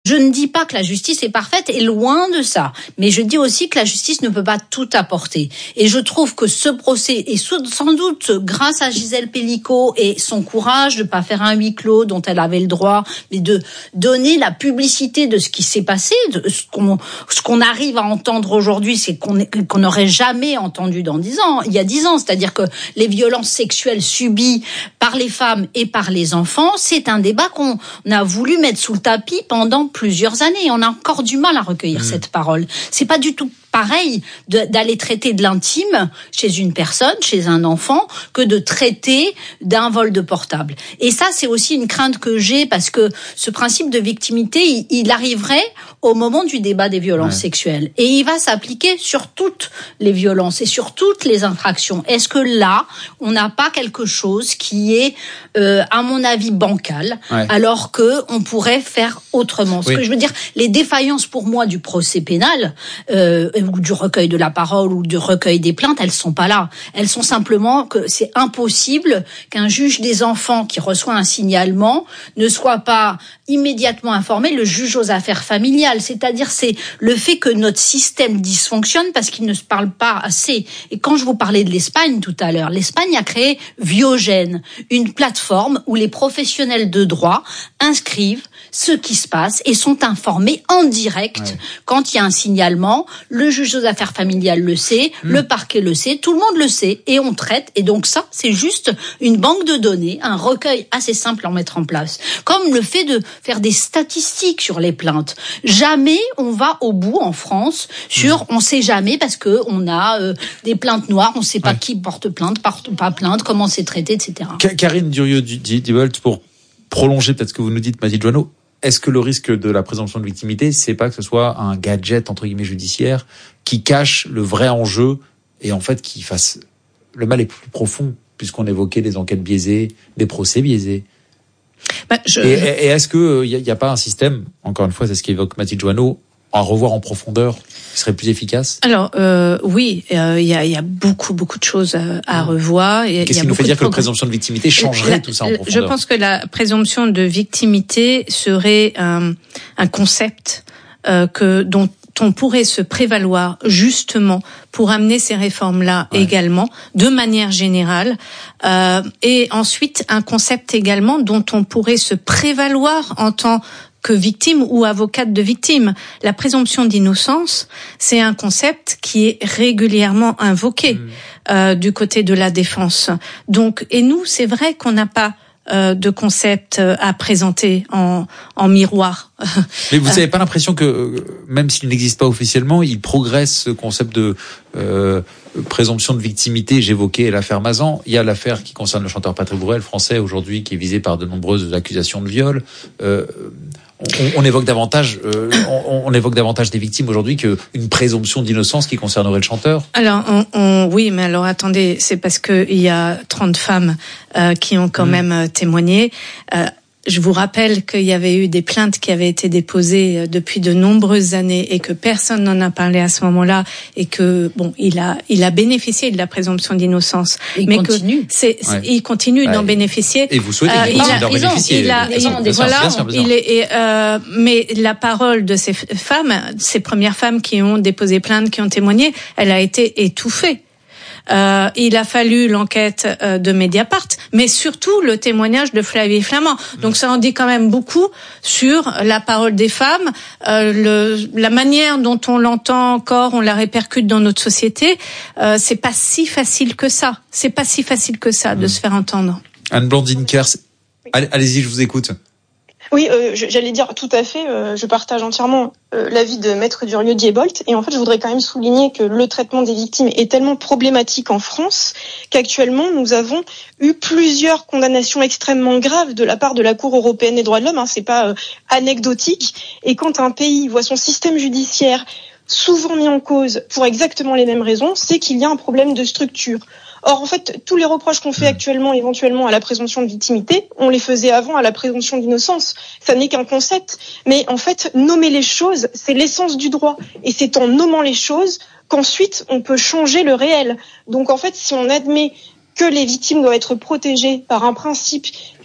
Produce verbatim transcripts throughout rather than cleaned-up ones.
Je ne dis pas que la justice est parfaite, et loin de ça. Mais je dis aussi que la justice ne peut pas tout apporter. Et je trouve que ce procès, et sans doute grâce à Gisèle Pelicot et son courage de ne pas faire un huis clos dont elle avait le droit, mais de donner la publicité de ce qui s'est passé, de ce qu'on, ce qu'on arrive à entendre aujourd'hui, c'est qu'on qu'on n'aurait jamais entendu dans dix ans, il y a dix ans. C'est-à-dire que les violences sexuelles subies par les femmes et par les enfants, c'est un débat qu'on a voulu mettre sous le tapis pendant plusieurs années. On a encore du mal à recueillir mmh. cette parole. C'est pas du tout pareil de, d'aller traiter de l'intime chez une personne, chez un enfant, que de traiter d'un vol de portable. Et ça, c'est aussi une crainte que j'ai, parce que ce principe de victimité, il, il arriverait au moment du débat des violences ouais. sexuelles. Et il va s'appliquer sur toutes les violences et sur toutes les infractions. Est-ce que là, on n'a pas quelque chose qui est, euh, à mon avis, bancal, ouais. alors que on pourrait faire autrement? Ce oui. que je veux dire, les défaillances pour moi du procès pénal, euh, ou du recueil de la parole ou du recueil des plaintes, elles sont pas là. Elles sont simplement que c'est impossible qu'un juge des enfants qui reçoit un signalement ne soit pas immédiatement informé, le juge aux affaires familiales. C'est-à-dire, c'est le fait que notre système dysfonctionne parce qu'il ne se parle pas assez. Et quand je vous parlais de l'Espagne tout à l'heure, l'Espagne a créé Viogène, une plateforme où les professionnels de droit inscrivent ce qui se passe et sont informés en direct ouais. quand il y a un signalement. Le juge aux affaires familiales le sait, mmh. le parquet le sait, tout le monde le sait, et on traite. Et donc ça, c'est juste une banque de données, un recueil assez simple à mettre en place. Comme le fait de faire des statistiques sur les plaintes. Jamais on va au bout en France sur, mmh. on sait jamais, parce que on a euh, des plaintes noires, on sait pas ouais. qui porte plainte, porte pas plainte, comment c'est traité, et cetera. Karine Durieux-Diebold, pour prolonger peut-être ce que vous nous dites, Mathilde Joanneau, est-ce que le risque de la présomption de victimité, c'est pas que ce soit un gadget, entre guillemets, judiciaire, qui cache le vrai enjeu et en fait qui fasse... Le mal est plus profond, puisqu'on évoquait des enquêtes biaisées, des procès biaisés. Bah, je... et, et est-ce que il n'y a, a pas un système, encore une fois, c'est ce qu'évoque Mathilde Joanneau, à revoir en profondeur, qui serait plus efficace? Alors euh, oui, il euh, y, a, y a beaucoup beaucoup de choses à, à revoir. Et qu'est-ce y a qui nous fait dire que la présomption de victimité changerait la, tout ça en profondeur? Je pense que la présomption de victimité serait un, un concept euh, que dont on pourrait se prévaloir justement pour amener ces réformes-là ouais. également, de manière générale, euh, et ensuite un concept également dont on pourrait se prévaloir en tant que victime ou avocate de victime. La présomption d'innocence, c'est un concept qui est régulièrement invoqué mmh. euh, du côté de la défense. Donc, et nous, c'est vrai qu'on n'a pas euh, de concept à présenter en, en miroir. Mais vous n'avez pas l'impression que, même s'il n'existe pas officiellement, il progresse ce concept de euh, présomption de victimité? J'évoquais l'affaire Mazan. Il y a l'affaire qui concerne le chanteur Patrick Bruel, français aujourd'hui, qui est visé par de nombreuses accusations de viol. Euh, On, on évoque davantage, euh, on, on évoque davantage des victimes aujourd'hui qu'une présomption d'innocence qui concernerait le chanteur. Alors, on, on, oui, mais alors attendez, c'est parce que il y a trente femmes euh, qui ont quand mmh. même témoigné. Euh, Je vous rappelle qu'il y avait eu des plaintes qui avaient été déposées depuis de nombreuses années et que personne n'en a parlé à ce moment-là, et que bon, il a il a bénéficié de la présomption d'innocence. Il mais continue. Que c'est, ouais. il continue ouais. d'en bénéficier. Et vous souhaitez qu'il euh, continue d'en bénéficier. Il a, il a, il, voilà, il est, et, euh, mais la parole de ces femmes, ces premières femmes qui ont déposé plainte, qui ont témoigné, elle a été étouffée. Euh, il a fallu l'enquête euh, de Mediapart, mais surtout le témoignage de Flavie Flament. Donc ça en dit quand même beaucoup sur la parole des femmes, euh, le, la manière dont on l'entend encore, on la répercute dans notre société. Euh, c'est pas si facile que ça. C'est pas si facile que ça de mmh. se faire entendre. Anne-Blandine Kers, allez-y, je vous écoute. Oui, euh, j'allais dire tout à fait, euh, je partage entièrement euh, l'avis de Maître Durieux-Diebold, et en fait je voudrais quand même souligner que le traitement des victimes est tellement problématique en France qu'actuellement nous avons eu plusieurs condamnations extrêmement graves de la part de la Cour européenne des droits de l'homme, hein, c'est pas euh, anecdotique, et quand un pays voit son système judiciaire souvent mis en cause pour exactement les mêmes raisons, c'est qu'il y a un problème de structure. Or, en fait, tous les reproches qu'on fait actuellement, éventuellement, à la présomption de victimité, on les faisait avant à la présomption d'innocence. Ça n'est qu'un concept. Mais en fait, nommer les choses, c'est l'essence du droit. Et c'est en nommant les choses qu'ensuite, on peut changer le réel. Donc, en fait, si on admet que les victimes doivent être protégées par un principe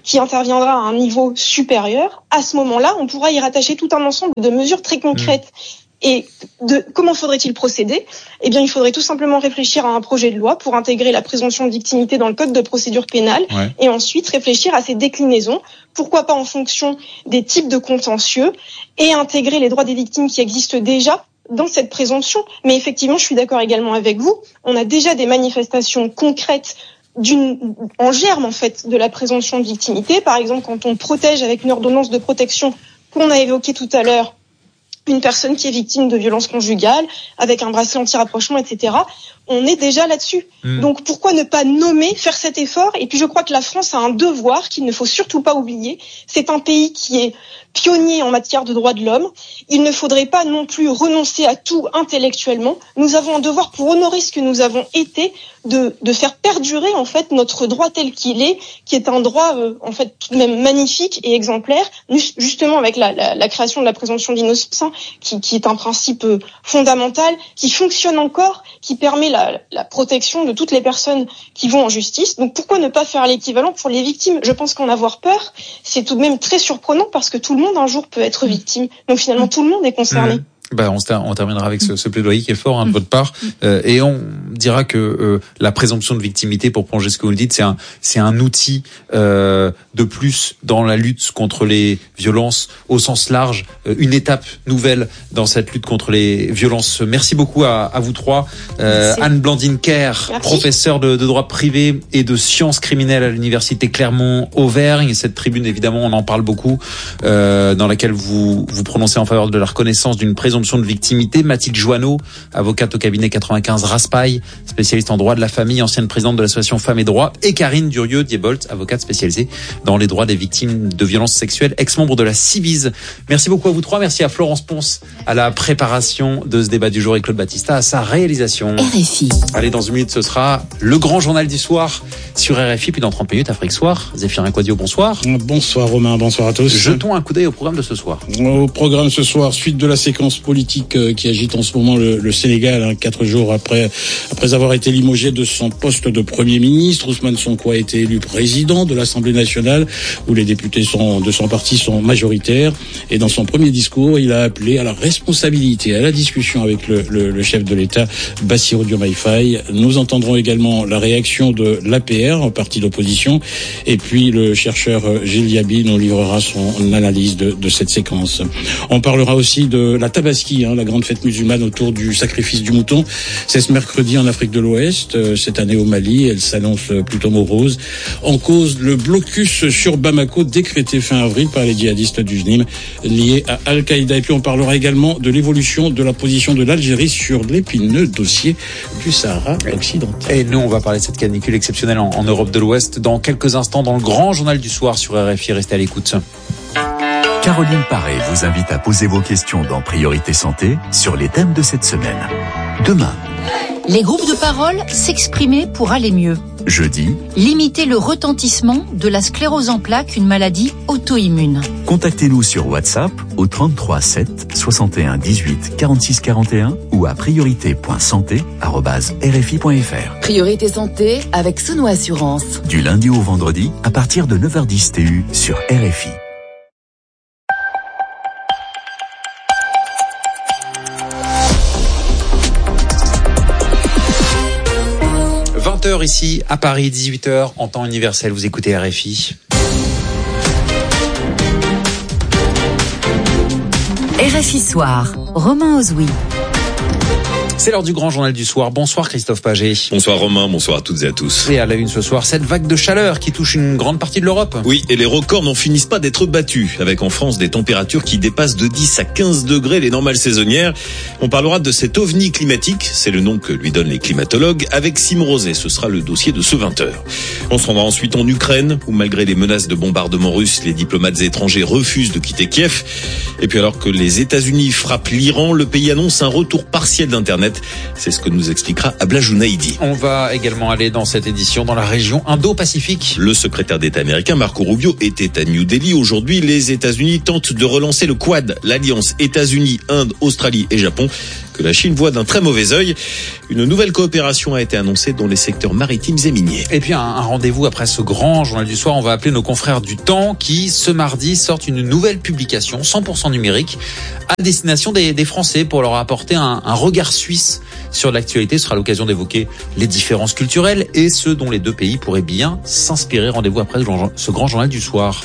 qui interviendra à un niveau supérieur, à ce moment-là, on pourra y rattacher tout un ensemble de mesures très concrètes. Mmh. Et de, comment faudrait-il procéder ? Eh bien, il faudrait tout simplement réfléchir à un projet de loi pour intégrer la présomption de victimité dans le code de procédure pénale, ouais. et ensuite réfléchir à ses déclinaisons, pourquoi pas en fonction des types de contentieux, et intégrer les droits des victimes qui existent déjà dans cette présomption. Mais effectivement, je suis d'accord également avec vous, on a déjà des manifestations concrètes d'une, en germe, en fait, de la présomption de victimité. Par exemple, quand on protège avec une ordonnance de protection qu'on a évoquée tout à l'heure, une personne qui est victime de violences conjugales, avec un bracelet anti-rapprochement, et cetera. On est déjà là-dessus. Mmh. Donc pourquoi ne pas nommer, faire cet effort ? Et puis je crois que la France a un devoir qu'il ne faut surtout pas oublier. C'est un pays qui est pionnier en matière de droits de l'homme. Il ne faudrait pas non plus renoncer à tout intellectuellement. Nous avons un devoir pour honorer ce que nous avons été, de, de faire perdurer en fait notre droit tel qu'il est, qui est un droit euh, en fait tout de même magnifique et exemplaire, justement avec la, la, la création de la présomption d'innocence, hein, qui, qui est un principe euh, fondamental, qui fonctionne encore, qui permet la, la protection de toutes les personnes qui vont en justice. Donc pourquoi ne pas faire l'équivalent pour les victimes ? Je pense qu'en avoir peur, c'est tout de même très surprenant parce que tout le monde un jour peut être victime. Donc finalement, tout le monde est concerné. Mmh. Bah, on, on terminera avec ce, ce plaidoyer qui est fort hein, de votre part, euh, et on dira que euh, la présomption de victimité, pour prolonger ce que vous le dites, c'est un c'est un outil euh, de plus dans la lutte contre les violences au sens large, euh, une étape nouvelle dans cette lutte contre les violences. Merci beaucoup à, à vous trois, euh, Anne Blandine Kerr, professeure de, de droit privé et de sciences criminelles à l'université Clermont-Auvergne. Cette tribune, évidemment, on en parle beaucoup, euh, dans laquelle vous vous prononcez en faveur de la reconnaissance d'une présomption de victimité. Mathilde Joanneau, avocate au cabinet quatre-vingt-quinze Raspail, spécialiste en droit de la famille, ancienne présidente de l'association Femmes et Droits, et Karine Durieux-Diebolt, avocate spécialisée dans les droits des victimes de violences sexuelles, ex-membre de la Civiz. Merci beaucoup à vous trois. Merci à Florence Ponce à la préparation de ce débat du jour et Claude Battista à sa réalisation. R F I. Allez, dans une minute, ce sera le grand journal du soir sur R F I, puis dans trente minutes, Afrique Soir. Zéphirin Quadio, bonsoir. Bonsoir Romain, bonsoir à tous. Jetons un coup d'œil au programme de ce soir. Au programme ce soir, suite de la séquence politique qui agite en ce moment le, le Sénégal, hein, quatre jours après après avoir été limogé de son poste de Premier ministre. Ousmane Sonko a été élu président de l'Assemblée nationale, où les députés sont, de son parti sont majoritaires. Et dans son premier discours, il a appelé à la responsabilité, à la discussion avec le, le, le chef de l'État, Bassirou Diomaye Faye. Nous entendrons également la réaction de l'A P R, parti d'opposition. Et puis le chercheur Gilles Yabi nous livrera son analyse de, de cette séquence. On parlera aussi de la Tabaski, hein, la grande fête musulmane autour du sacrifice du mouton. C'est ce mercredi en Afrique de l'Ouest, cette année au Mali. Elle s'annonce plutôt morose. En cause, le blocus sur Bamako décrété fin avril par les djihadistes du J N I M liés à Al-Qaïda. Et puis on parlera également de l'évolution de la position de l'Algérie sur l'épineux dossier du Sahara occidental. Et nous, on va parler de cette canicule exceptionnelle en, en Europe de l'Ouest dans quelques instants dans le grand journal du soir sur R F I. Restez à l'écoute. Caroline Paré vous invite à poser vos questions dans Priorité Santé sur les thèmes de cette semaine. Demain. Les groupes de parole, s'exprimer pour aller mieux. Jeudi. Limiter le retentissement de la sclérose en plaques, une maladie auto-immune. Contactez-nous sur WhatsApp au trente-trois sept soixante et un dix-huit quarante-six quarante et un ou à priorité point santé arobase r f i point f r. Priorité Santé avec Sono Assurance. Du lundi au vendredi à partir de neuf heures dix T U sur R F I. vingt heures ici à Paris, dix-huit heures en temps universel. Vous écoutez R F I. R F I Soir, Romain Ozoui. C'est l'heure du grand journal du soir. Bonsoir Christophe Paget. Bonsoir Romain, bonsoir à toutes et à tous. Et à la une ce soir, cette vague de chaleur qui touche une grande partie de l'Europe. Oui, et les records n'en finissent pas d'être battus, avec en France des températures qui dépassent de dix à quinze degrés les normales saisonnières. On parlera de cet ovni climatique, c'est le nom que lui donnent les climatologues, avec Simon Roset. Ce sera le dossier de ce vingt heures. On se rendra ensuite en Ukraine, où malgré les menaces de bombardement russe, les diplomates étrangers refusent de quitter Kiev. Et puis alors que les États-Unis frappent l'Iran, le pays annonce un retour partiel d'Internet. C'est ce que nous expliquera Abla Jounaïdi. On va également aller dans cette édition dans la région Indo-Pacifique. Le secrétaire d'État américain Marco Rubio était à New Delhi. Aujourd'hui, les États-Unis tentent de relancer le Quad, l'alliance États-Unis, Inde, Australie et Japon. que la Chine voit d'un très mauvais œil. Une nouvelle coopération a été annoncée dans les secteurs maritimes et miniers. Et puis un, un rendez-vous après ce grand journal du soir, on va appeler nos confrères du Temps qui, ce mardi, sortent une nouvelle publication cent pour cent numérique à destination des, des Français pour leur apporter un, un regard suisse sur l'actualité. Ce sera l'occasion d'évoquer les différences culturelles et ce dont les deux pays pourraient bien s'inspirer. Rendez-vous après ce grand journal du soir.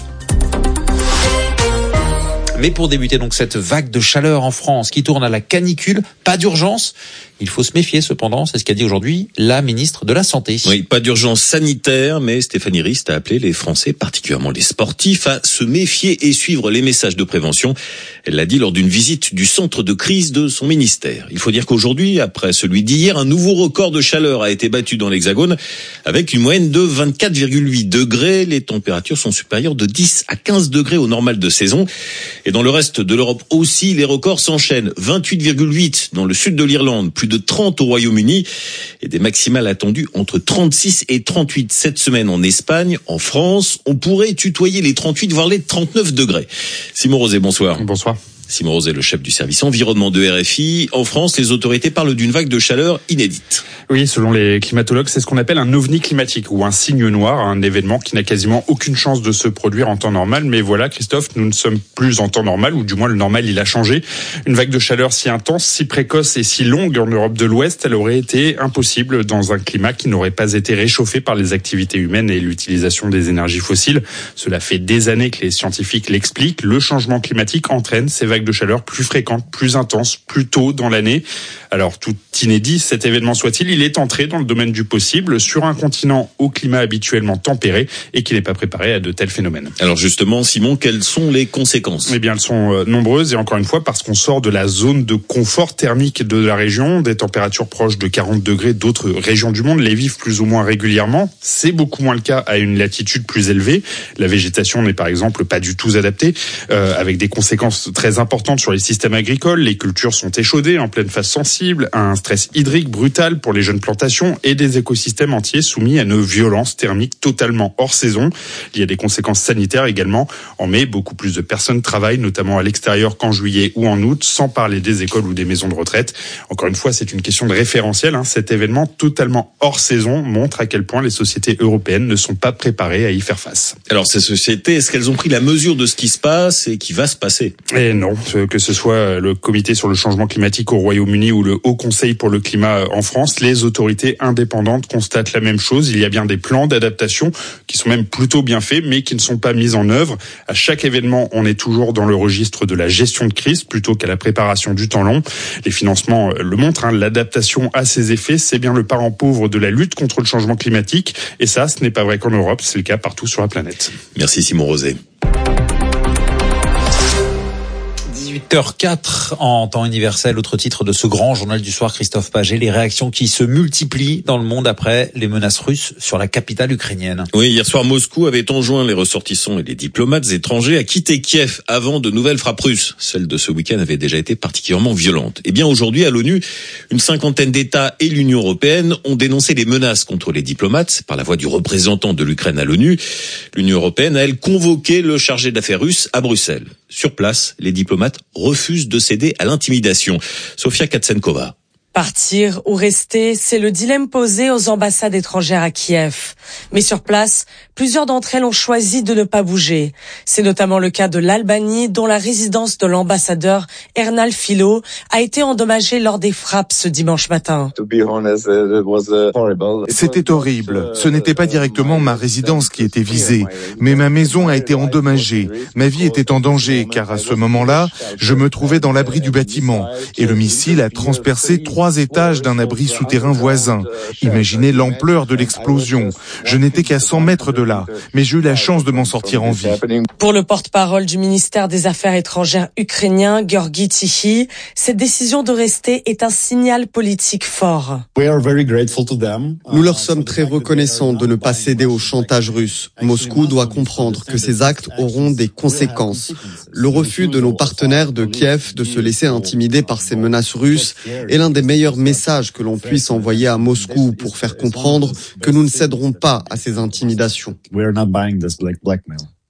Mais pour débuter donc cette vague de chaleur en France qui tourne à la canicule, pas d'urgence. Il faut se méfier cependant, c'est ce qu'a dit aujourd'hui la ministre de la Santé. Oui, pas d'urgence sanitaire, mais Stéphanie Rist a appelé les Français, particulièrement les sportifs, à se méfier et suivre les messages de prévention. Elle l'a dit lors d'une visite du centre de crise de son ministère. Il faut dire qu'aujourd'hui, après celui d'hier, un nouveau record de chaleur a été battu dans l'Hexagone avec une moyenne de vingt-quatre virgule huit degrés. Les températures sont supérieures de dix à quinze degrés au normal de saison. Et dans le reste de l'Europe aussi, les records s'enchaînent. vingt-huit virgule huit dans le sud de l'Irlande, plus de trente au Royaume-Uni et des maximales attendues entre trente-six et trente-huit cette semaine en Espagne. En France, on pourrait tutoyer les trente-huit voire les trente-neuf degrés. Simon Rosé, bonsoir. Bonsoir. Simon Rosé, le chef du service environnement de R F I. En France, les autorités parlent d'une vague de chaleur inédite. Oui, selon les climatologues, c'est ce qu'on appelle un ovni climatique ou un signe noir, un événement qui n'a quasiment aucune chance de se produire en temps normal. Mais voilà, Christophe, nous ne sommes plus en temps normal, ou du moins le normal, il a changé. Une vague de chaleur si intense, si précoce et si longue en Europe de l'Ouest, elle aurait été impossible dans un climat qui n'aurait pas été réchauffé par les activités humaines et l'utilisation des énergies fossiles. Cela fait des années que les scientifiques l'expliquent. Le changement climatique entraîne ces vagues de chaleur plus fréquentes, plus intenses, plus tôt dans l'année. Alors, tout inédit cet événement soit-il, il est entré dans le domaine du possible sur un continent au climat habituellement tempéré et qui n'est pas préparé à de tels phénomènes. Alors justement, Simon, quelles sont les conséquences ? Eh bien, elles sont nombreuses et encore une fois parce qu'on sort de la zone de confort thermique de la région, des températures proches de quarante degrés, d'autres régions du monde les vivent plus ou moins régulièrement. C'est beaucoup moins le cas à une latitude plus élevée. La végétation n'est par exemple pas du tout adaptée, euh, avec des conséquences très importantes sur les systèmes agricoles. Les cultures sont échaudées en pleine phase sensible, un stress hydrique brutal pour les jeunes plantations et des écosystèmes entiers soumis à une violence thermique totalement hors saison. Il y a des conséquences sanitaires également. En mai, beaucoup plus de personnes travaillent, notamment à l'extérieur qu'en juillet ou en août, sans parler des écoles ou des maisons de retraite. Encore une fois, c'est une question de référentiel. Hein. Cet événement totalement hors saison montre à quel point les sociétés européennes ne sont pas préparées à y faire face. Alors ces sociétés, est-ce qu'elles ont pris la mesure de ce qui se passe et qui va se passer ? Et non, que ce soit le comité sur le changement climatique au Royaume-Uni ou le Haut Conseil pour le climat en France, les autorités indépendantes constatent la même chose. Il y a bien des plans d'adaptation qui sont même plutôt bien faits, mais qui ne sont pas mis en œuvre. À chaque événement, on est toujours dans le registre de la gestion de crise plutôt qu'à la préparation du temps long. Les financements le montrent, hein, l'adaptation à ses effets, c'est bien le parent pauvre de la lutte contre le changement climatique. Et ça, ce n'est pas vrai qu'en Europe, c'est le cas partout sur la planète. Merci Simon Rosé. dix-huit heures quatre en temps universel, autre titre de ce grand journal du soir, Christophe Paget, les réactions qui se multiplient dans le monde après les menaces russes sur la capitale ukrainienne. Oui, hier soir, Moscou avait enjoint les ressortissants et les diplomates étrangers à quitter Kiev avant de nouvelles frappes russes. Celle de ce week-end avait déjà été particulièrement violente. Eh bien, aujourd'hui, à l'ONU, une cinquantaine d'États et l'Union européenne ont dénoncé les menaces contre les diplomates par la voix du représentant de l'Ukraine à l'ONU. L'Union européenne a, elle, convoqué le chargé d'affaires russe à Bruxelles. Sur place, les diplomates refusent de céder à l'intimidation. Sofia Katsenkova. Partir ou rester, c'est le dilemme posé aux ambassades étrangères à Kiev. Mais sur place, plusieurs d'entre elles ont choisi de ne pas bouger. C'est notamment le cas de l'Albanie, dont la résidence de l'ambassadeur Ernal Filo a été endommagée lors des frappes ce dimanche matin. C'était horrible. Ce n'était pas directement ma résidence qui était visée, mais ma maison a été endommagée. Ma vie était en danger, car à ce moment-là, je me trouvais dans l'abri du bâtiment, et le missile a transpercé trois Trois étages d'un abri souterrain voisin. Imaginez l'ampleur de l'explosion. Je n'étais qu'à cent mètres de là, mais j'ai eu la chance de m'en sortir en vie. Pour le porte-parole du ministère des Affaires étrangères ukrainien, Georgi Tichy, cette décision de rester est un signal politique fort. Nous leur sommes très reconnaissants de ne pas céder au chantage russe. Moscou doit comprendre que ces actes auront des conséquences. Le refus de nos partenaires de Kiev de se laisser intimider par ces menaces russes est l'un des meilleurs messages que l'on puisse envoyer à Moscou pour faire comprendre que nous ne céderons pas à ces intimidations.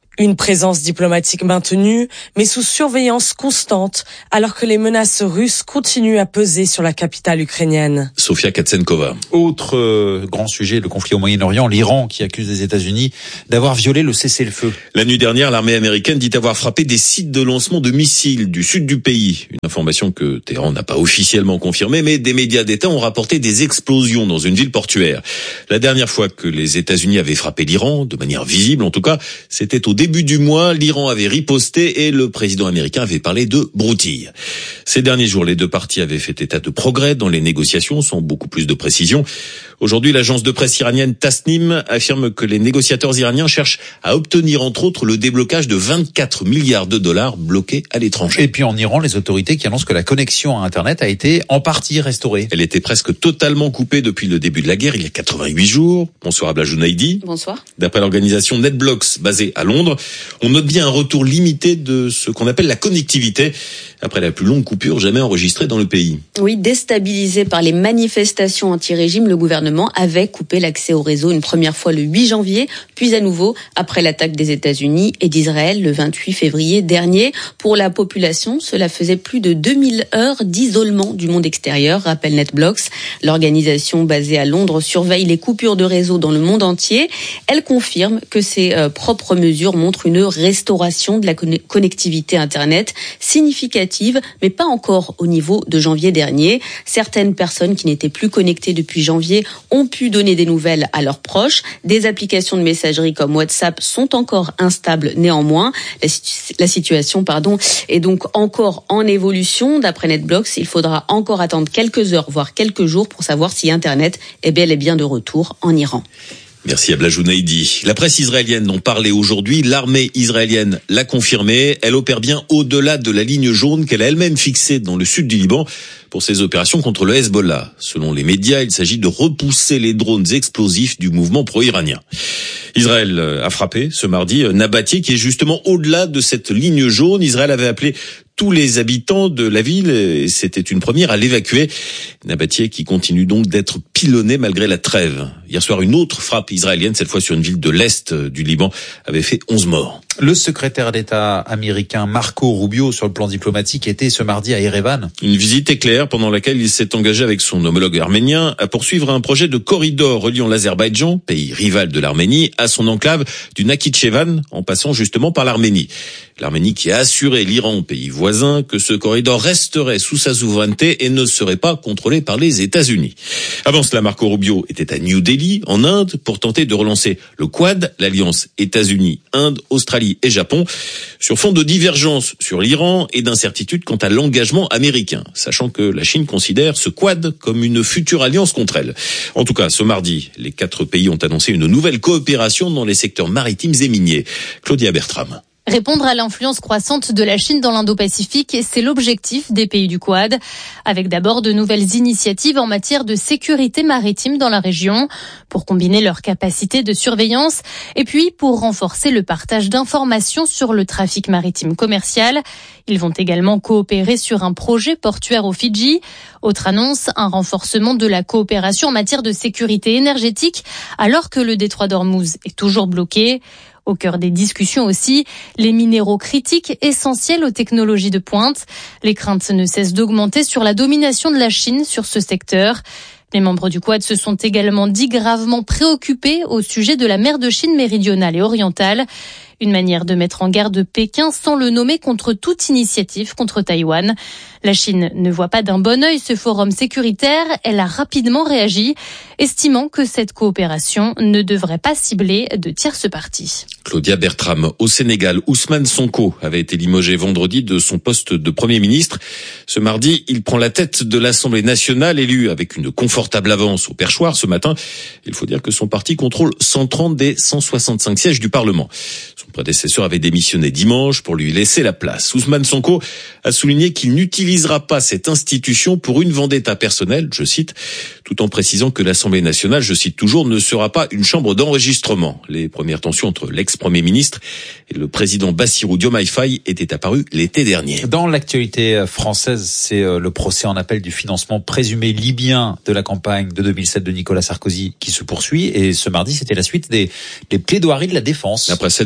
Une présence diplomatique maintenue, mais sous surveillance constante, alors que les menaces russes continuent à peser sur la capitale ukrainienne. Sofia Katsenkova. Autre euh, grand sujet, le conflit au Moyen-Orient, l'Iran qui accuse les États-Unis d'avoir violé le cessez-le-feu. La nuit dernière, l'armée américaine dit avoir frappé des sites de lancement de missiles du sud du pays. Une information que Téhéran n'a pas officiellement confirmée, mais des médias d'État ont rapporté des explosions dans une ville portuaire. La dernière fois que les États-Unis avaient frappé l'Iran, de manière visible en tout cas, c'était au début du mois. L'Iran avait riposté et le président américain avait parlé de broutille. Ces derniers jours, les deux parties avaient fait état de progrès dans les négociations, sans beaucoup plus de précision. Aujourd'hui, l'agence de presse iranienne Tasnim affirme que les négociateurs iraniens cherchent à obtenir, entre autres, le déblocage de vingt-quatre milliards de dollars bloqués à l'étranger. Et puis en Iran, les autorités qui annoncent que la connexion à Internet a été en partie restaurée. Elle était presque totalement coupée depuis le début de la guerre, il y a quatre-vingt-huit jours. Bonsoir Abla Jounaidi. Bonsoir. D'après l'organisation NetBlocks, basée à Londres, on note bien un retour limité de ce qu'on appelle la connectivité, après la plus longue coupure jamais enregistrée dans le pays. Oui, déstabilisé par les manifestations anti-régime, le gouvernement avait coupé l'accès au réseau une première fois le huit janvier, puis à nouveau après l'attaque des États-Unis et d'Israël le vingt-huit février dernier. Pour la population, cela faisait plus de deux mille heures d'isolement du monde extérieur, rappelle NetBlocks. L'organisation basée à Londres surveille les coupures de réseau dans le monde entier. Elle confirme que ses euh, propres mesures montrent une restauration de la connectivité Internet significative, mais pas encore au niveau de janvier dernier. Certaines personnes qui n'étaient plus connectées depuis janvier ont pu donner des nouvelles à leurs proches. Des applications de messagerie comme WhatsApp sont encore instables néanmoins. La, situ- la situation pardon, est donc encore en évolution. D'après NetBlocks, il faudra encore attendre quelques heures, voire quelques jours pour savoir si Internet est bel et bien de retour en Iran. Merci Abla Jounaidi. La presse israélienne en parlait aujourd'hui. L'armée israélienne l'a confirmé. Elle opère bien au-delà de la ligne jaune qu'elle a elle-même fixée dans le sud du Liban pour ses opérations contre le Hezbollah. Selon les médias, il s'agit de repousser les drones explosifs du mouvement pro-iranien. Israël a frappé ce mardi Nabatieh, qui est justement au-delà de cette ligne jaune. Israël avait appelé tous les habitants de la ville, et c'était une première à l'évacuer. Nabatieh qui continue donc d'être pilonné malgré la trêve. Hier soir, une autre frappe israélienne, cette fois sur une ville de l'Est du Liban, avait fait onze morts. Le secrétaire d'État américain Marco Rubio, sur le plan diplomatique, était ce mardi à Erevan. Une visite éclair pendant laquelle il s'est engagé avec son homologue arménien à poursuivre un projet de corridor reliant l'Azerbaïdjan, pays rival de l'Arménie, à son enclave du Nakhitchevan, en passant justement par l'Arménie. L'Arménie qui a assuré l'Iran, pays voisin, que ce corridor resterait sous sa souveraineté et ne serait pas contrôlé par les États-Unis. Avant cela, Marco Rubio était à New Delhi, en Inde, pour tenter de relancer le Quad, l'alliance États-Unis, Inde, Australie et Japon, sur fond de divergence sur l'Iran et d'incertitude quant à l'engagement américain, sachant que la Chine considère ce Quad comme une future alliance contre elle. En tout cas, ce mardi, les quatre pays ont annoncé une nouvelle coopération dans les secteurs maritimes et miniers. Claudia Bertram. Répondre à l'influence croissante de la Chine dans l'Indo-Pacifique, c'est l'objectif des pays du Quad, avec d'abord de nouvelles initiatives en matière de sécurité maritime dans la région, pour combiner leurs capacités de surveillance, et puis pour renforcer le partage d'informations sur le trafic maritime commercial. Ils vont également coopérer sur un projet portuaire aux Fidji. Autre annonce, un renforcement de la coopération en matière de sécurité énergétique, alors que le détroit d'Ormuz est toujours bloqué. Au cœur des discussions aussi, les minéraux critiques essentiels aux technologies de pointe. Les craintes ne cessent d'augmenter sur la domination de la Chine sur ce secteur. Les membres du Quad se sont également dit gravement préoccupés au sujet de la mer de Chine méridionale et orientale. Une manière de mettre en garde Pékin sans le nommer contre toute initiative contre Taïwan. La Chine ne voit pas d'un bon œil ce forum sécuritaire. Elle a rapidement réagi, estimant que cette coopération ne devrait pas cibler de tierces parties. Claudia Bertram. Au Sénégal, Ousmane Sonko avait été limogé vendredi de son poste de Premier ministre. Ce mardi, il prend la tête de l'Assemblée nationale, élu avec une confortable avance au perchoir ce matin. Il faut dire que son parti contrôle cent trente des cent soixante-cinq sièges du Parlement. Son prédécesseur avait démissionné dimanche pour lui laisser la place. Ousmane Sonko a souligné qu'il n'utilisera pas cette institution pour une vendetta personnelle, je cite, tout en précisant que l'Assemblée nationale, je cite toujours, ne sera pas une chambre d'enregistrement. Les premières tensions entre l'ex-premier ministre et le président Bassirou Diomaye Faye étaient apparues l'été dernier. Dans l'actualité française, c'est le procès en appel du financement présumé libyen de la campagne de deux mille sept de Nicolas Sarkozy qui se poursuit. Et ce mardi, c'était la suite des, des plaidoiries de la défense. Après celle de Brice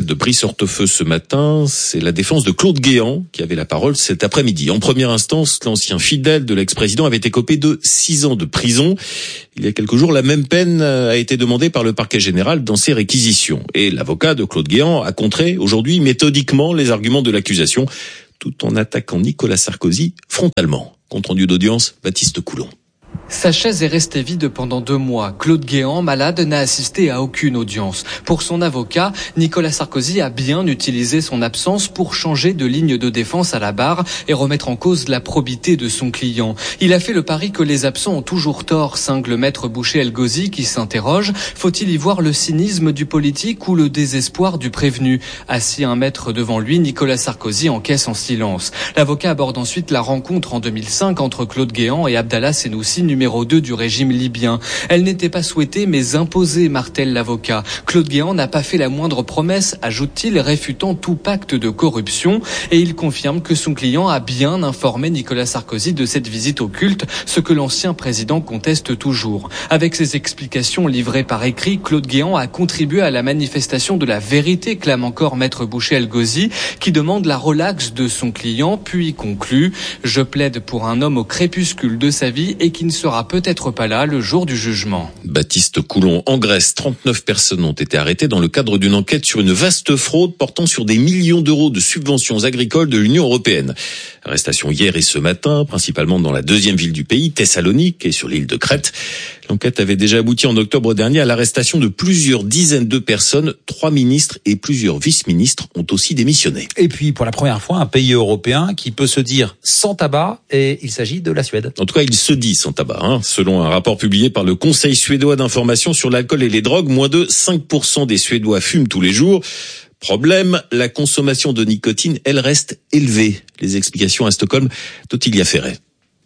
sorte-feu ce matin, c'est la défense de Claude Guéant qui avait la parole cet après-midi. En première instance, l'ancien fidèle de l'ex-président avait écopé de six ans de prison. Il y a quelques jours, la même peine a été demandée par le parquet général dans ses réquisitions. Et l'avocat de Claude Guéant a contré aujourd'hui méthodiquement les arguments de l'accusation, tout en attaquant Nicolas Sarkozy frontalement. Compte rendu d'audience, Baptiste Coulon. Sa chaise est restée vide pendant deux mois. Claude Guéant, malade, n'a assisté à aucune audience. Pour son avocat, Nicolas Sarkozy a bien utilisé son absence pour changer de ligne de défense à la barre et remettre en cause la probité de son client. Il a fait le pari que les absents ont toujours tort, cingle maître Boucher El Ghazi qui s'interroge. Faut-il y voir le cynisme du politique ou le désespoir du prévenu? Assis un mètre devant lui, Nicolas Sarkozy encaisse en silence. L'avocat aborde ensuite la rencontre en deux mille cinq entre Claude Guéant et Abdallah Senoussi, numéro deux du régime libyen. Elle n'était pas souhaitée mais imposée, martèle l'avocat. Claude Guéant n'a pas fait la moindre promesse, ajoute-t-il, réfutant tout pacte de corruption, et il confirme que son client a bien informé Nicolas Sarkozy de cette visite occulte, ce que l'ancien président conteste toujours. Avec ses explications livrées par écrit, Claude Guéant a contribué à la manifestation de la vérité, clame encore maître Boucher El Ghazi, qui demande la relaxe de son client, puis conclut « Je plaide pour un homme au crépuscule de sa vie et qui ne sera peut-être pas là le jour du jugement. » Baptiste Coulon. En Grèce, trente-neuf personnes ont été arrêtées dans le cadre d'une enquête sur une vaste fraude portant sur des millions d'euros de subventions agricoles de l'Union européenne. Arrestation hier et ce matin, principalement dans la deuxième ville du pays, Thessalonique, et sur l'île de Crète. L'enquête avait déjà abouti en octobre dernier à l'arrestation de plusieurs dizaines de personnes. Trois ministres et plusieurs vice-ministres ont aussi démissionné. Et puis, pour la première fois, un pays européen qui peut se dire sans tabac, et il s'agit de la Suède. En tout cas, il se dit sans tabac. Hein. Selon un rapport publié par le Conseil suédois d'information sur l'alcool et les drogues, moins de cinq pour cent des Suédois fument tous les jours. Problème, la consommation de nicotine, elle reste élevée. Les explications à Stockholm d'Ottilia Ferret.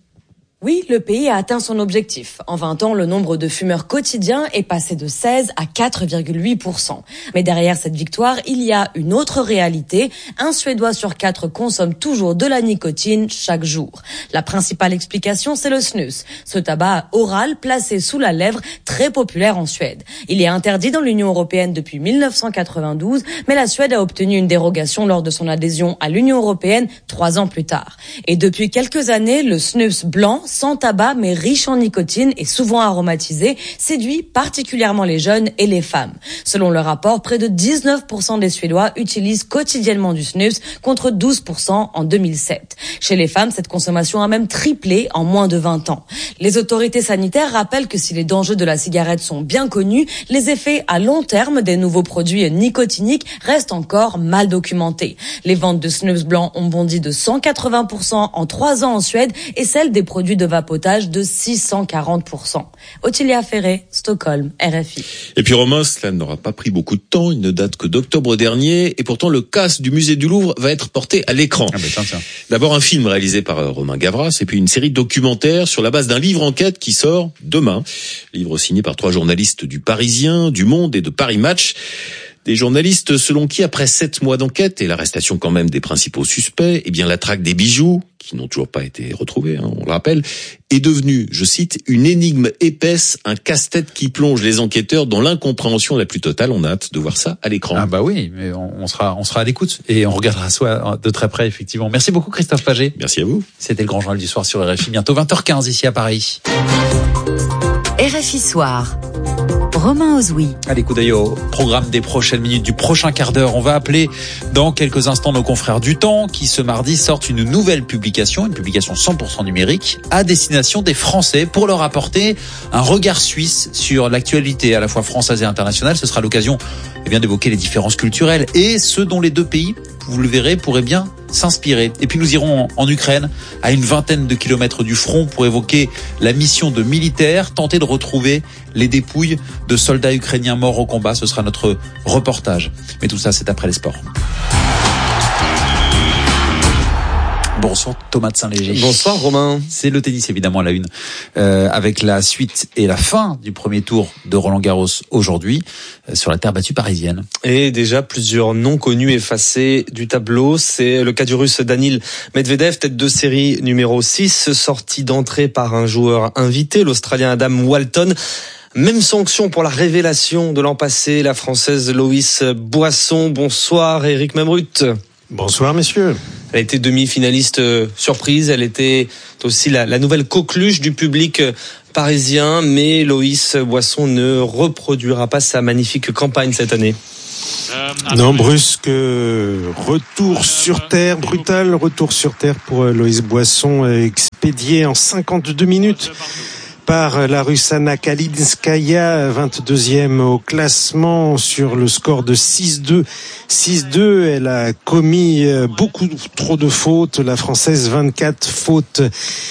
Oui, le pays a atteint son objectif. En vingt ans, le nombre de fumeurs quotidiens est passé de seize à quatre virgule huit pour cent. Mais derrière cette victoire, il y a une autre réalité. Un Suédois sur quatre consomme toujours de la nicotine chaque jour. La principale explication, c'est le snus, ce tabac oral placé sous la lèvre, très populaire en Suède. Il est interdit dans l'Union européenne depuis mille neuf cent quatre-vingt-douze, mais la Suède a obtenu une dérogation lors de son adhésion à l'Union européenne trois ans plus tard. Et depuis quelques années, le snus blanc, sans tabac mais riche en nicotine et souvent aromatisé, séduit particulièrement les jeunes et les femmes. Selon le rapport, près de dix-neuf pour cent des Suédois utilisent quotidiennement du snus contre douze pour cent en deux mille sept. Chez les femmes, cette consommation a même triplé en moins de vingt ans. Les autorités sanitaires rappellent que si les dangers de la cigarette sont bien connus, les effets à long terme des nouveaux produits nicotiniques restent encore mal documentés. Les ventes de snus blanc ont bondi de cent quatre-vingts pour cent en trois ans en Suède et celles des produits de vapotage de six cent quarante pour cent. Ottilia Ferret, Stockholm, R F I. Et puis Romain, cela n'aura pas pris beaucoup de temps, il ne date que d'octobre dernier, et pourtant le casse du musée du Louvre va être porté à l'écran. Ah ben tiens, tiens. D'abord un film réalisé par Romain Gavras, et puis une série documentaire sur la base d'un livre enquête qui sort demain. Livre signé par trois journalistes du Parisien, du Monde et de Paris Match. Des journalistes selon qui, après sept mois d'enquête et l'arrestation quand même des principaux suspects, eh bien la traque des bijoux, qui n'ont toujours pas été retrouvés, hein, on le rappelle, est devenue, je cite, une énigme épaisse, un casse-tête qui plonge les enquêteurs dans l'incompréhension la plus totale. On a hâte de voir ça à l'écran. Ah bah oui, mais on, on sera, on sera à l'écoute et on regardera ça de très près, effectivement. Merci beaucoup Christophe Paget. Merci à vous. C'était le Grand Journal du Soir sur R F I. Bientôt vingt heures quinze ici à Paris. R F I Soir. Romain Ozoui. Allez, coup d'œil au programme des prochaines minutes, du prochain quart d'heure. On va appeler dans quelques instants nos confrères du Temps qui ce mardi sortent une nouvelle publication, une publication cent pour cent numérique à destination des Français pour leur apporter un regard suisse sur l'actualité à la fois française et internationale. Ce sera l'occasion eh bien d'évoquer les différences culturelles et ce dont les deux pays, vous le verrez, pourraient bien s'inspirer. Et puis nous irons en Ukraine, à une vingtaine de kilomètres du front, pour évoquer la mission de militaires, tenter de retrouver les dépouilles de soldats ukrainiens morts au combat. Ce sera notre reportage. Mais tout ça, c'est après les sports. Bonsoir Thomas de Saint-Léger. Bonsoir Romain. C'est le tennis évidemment à la une, euh, avec la suite et la fin du premier tour de Roland-Garros aujourd'hui euh, sur la terre battue parisienne. Et déjà plusieurs noms connus effacés du tableau. C'est le cas du Russe Daniil Medvedev, tête de série numéro six, sorti d'entrée par un joueur invité, l'Australien Adam Walton. Même sanction pour la révélation de l'an passé, la Française Loïs Boisson. Bonsoir Éric Mamrut. Bonsoir messieurs. Elle a été demi-finaliste surprise, elle était aussi la, la nouvelle coqueluche du public parisien, mais Loïs Boisson ne reproduira pas sa magnifique campagne cette année. Non, brusque retour sur terre, brutal retour sur terre pour Loïs Boisson, expédié en cinquante-deux minutes par la Russe Anna Kalinskaya, vingt-deuxième au classement sur le score de six deux. six deux, elle a commis beaucoup trop de fautes, la Française vingt-quatre fautes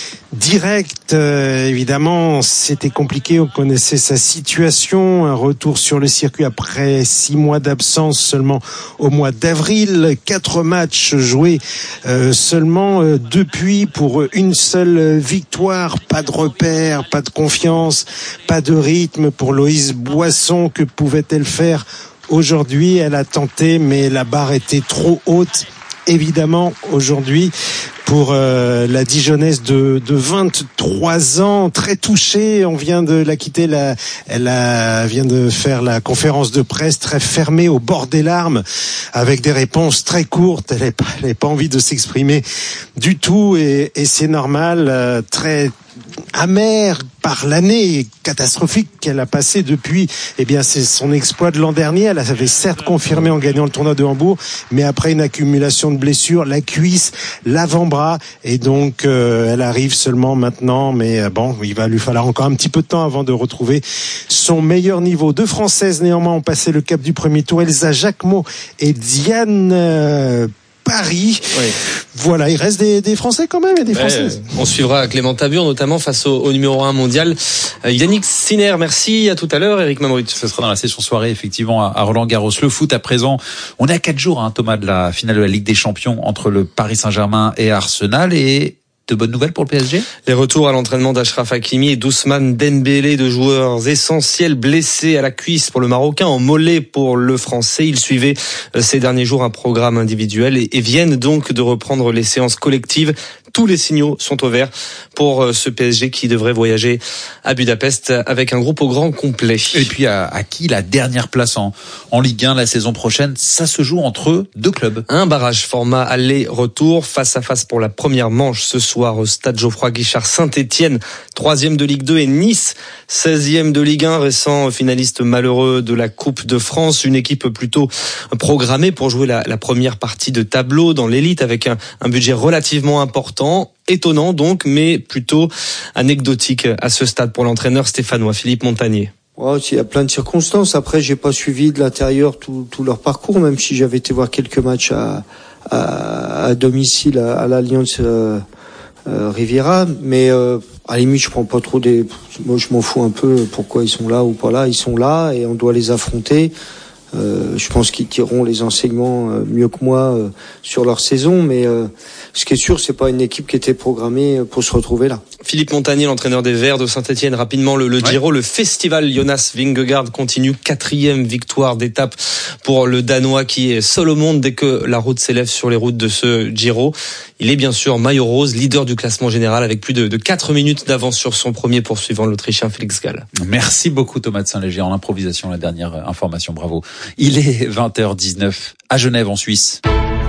directes. Euh, évidemment, c'était compliqué, on connaissait sa situation, un retour sur le circuit après six mois d'absence seulement au mois d'avril, quatre matchs joués euh, seulement euh, depuis pour une seule victoire, pas de repère, pas de confiance, pas de rythme pour Loïs Boisson. Que pouvait-elle faire aujourd'hui? Elle a tenté, mais la barre était trop haute. Évidemment, aujourd'hui, pour euh, la Dijonnaise de, de vingt-trois ans, très touchée. On vient de la quitter, la, elle a, vient de faire la conférence de presse très fermée, au bord des larmes, avec des réponses très courtes. Elle n'a pas, pas envie de s'exprimer du tout, et, et c'est normal. Euh, très amère par l'année catastrophique qu'elle a passée depuis. Eh bien, c'est son exploit de l'an dernier. Elle avait certes confirmé en gagnant le tournoi de Hambourg, mais après une accumulation de blessures, la cuisse, l'avant-bras, et donc euh, elle arrive seulement maintenant. Mais euh, bon, il va lui falloir encore un petit peu de temps avant de retrouver son meilleur niveau. Deux Françaises néanmoins ont passé le cap du premier tour, Elsa Jacquemot et Diane euh, Paris. Oui. Voilà, il reste des, des Français quand même et des Françaises. Ouais, on suivra Clément Tabur notamment face au, au numéro un mondial, euh, Yannick Sinner. Merci, à tout à l'heure, Éric Mamrut. Ce sera dans la session soirée effectivement à, à Roland-Garros. Le foot à présent, on est à quatre jours, hein, Thomas, de la finale de la Ligue des Champions entre le Paris Saint-Germain et Arsenal, et de bonnes nouvelles pour le P S G? Les retours à l'entraînement d'Achraf Hakimi et d'Ousmane Dembélé, deux joueurs essentiels blessés à la cuisse pour le Marocain, en mollet pour le Français. Ils suivaient ces derniers jours un programme individuel et, et viennent donc de reprendre les séances collectives. Tous les signaux sont au vert pour ce P S G qui devrait voyager à Budapest avec un groupe au grand complet. Et puis à, à qui la dernière place en, en Ligue un la saison prochaine? Ça se joue entre deux clubs. Un barrage format aller-retour, face à face pour la première manche ce soir au stade Geoffroy Guichard. Saint-Étienne, troisième de Ligue deux, et Nice, seizième de Ligue un, récent finaliste malheureux de la Coupe de France. Une équipe plutôt programmée pour jouer la, la première partie de tableau dans l'élite avec un, un budget relativement important. Étonnant donc, mais plutôt anecdotique à ce stade pour l'entraîneur stéphanois Philippe Montagnier. Ouais, il y a plein de circonstances. Après, j'ai pas suivi de l'intérieur tout, tout leur parcours, même si j'avais été voir quelques matchs à, à, à domicile à, à l'Alliance euh, euh, Riviera. Mais euh, à la limite, je prends pas trop des. Moi, je m'en fous un peu pourquoi ils sont là ou pas là. Ils sont là et on doit les affronter. Euh, je pense qu'ils tireront les enseignements euh, mieux que moi euh, sur leur saison, mais euh, ce qui est sûr, c'est pas une équipe qui était programmée pour se retrouver là. Philippe Montagnier, l'entraîneur des Verts de Saint-Étienne, rapidement le, le Giro, ouais. Le festival Jonas Vingegaard continue, quatrième victoire d'étape pour le Danois qui est seul au monde dès que la route s'élève sur les routes de ce Giro. Il est bien sûr maillot rose, leader du classement général avec plus de, de quatre minutes d'avance sur son premier poursuivant, l'Autrichien Félix Gall. Merci beaucoup Thomas de Saint-Léger en improvisation, la dernière information, bravo. Il est vingt heures dix-neuf à Genève en Suisse.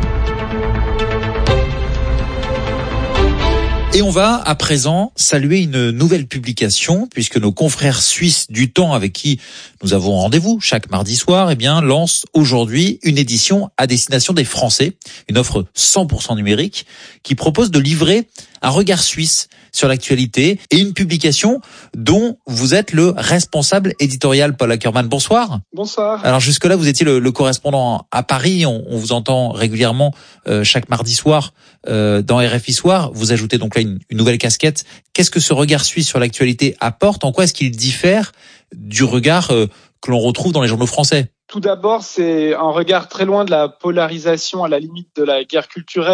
Et on va à présent saluer une nouvelle publication, puisque nos confrères suisses du Temps, avec qui nous avons rendez-vous chaque mardi soir, eh bien, lancent aujourd'hui une édition à destination des Français, une offre cent pour cent numérique, qui propose de livrer un regard suisse sur l'actualité et une publication dont vous êtes le responsable éditorial, Paul Ackermann. Bonsoir. Bonsoir. Alors jusque-là, vous étiez le, le correspondant à Paris. On, on vous entend régulièrement euh, chaque mardi soir euh, dans R F I Soir. Vous ajoutez donc là une, une nouvelle casquette. Qu'est-ce que ce regard suisse sur l'actualité apporte? En quoi est-ce qu'il diffère du regard euh, que l'on retrouve dans les journaux français? Tout d'abord, c'est un regard très loin de la polarisation, à la limite de la guerre culturelle qui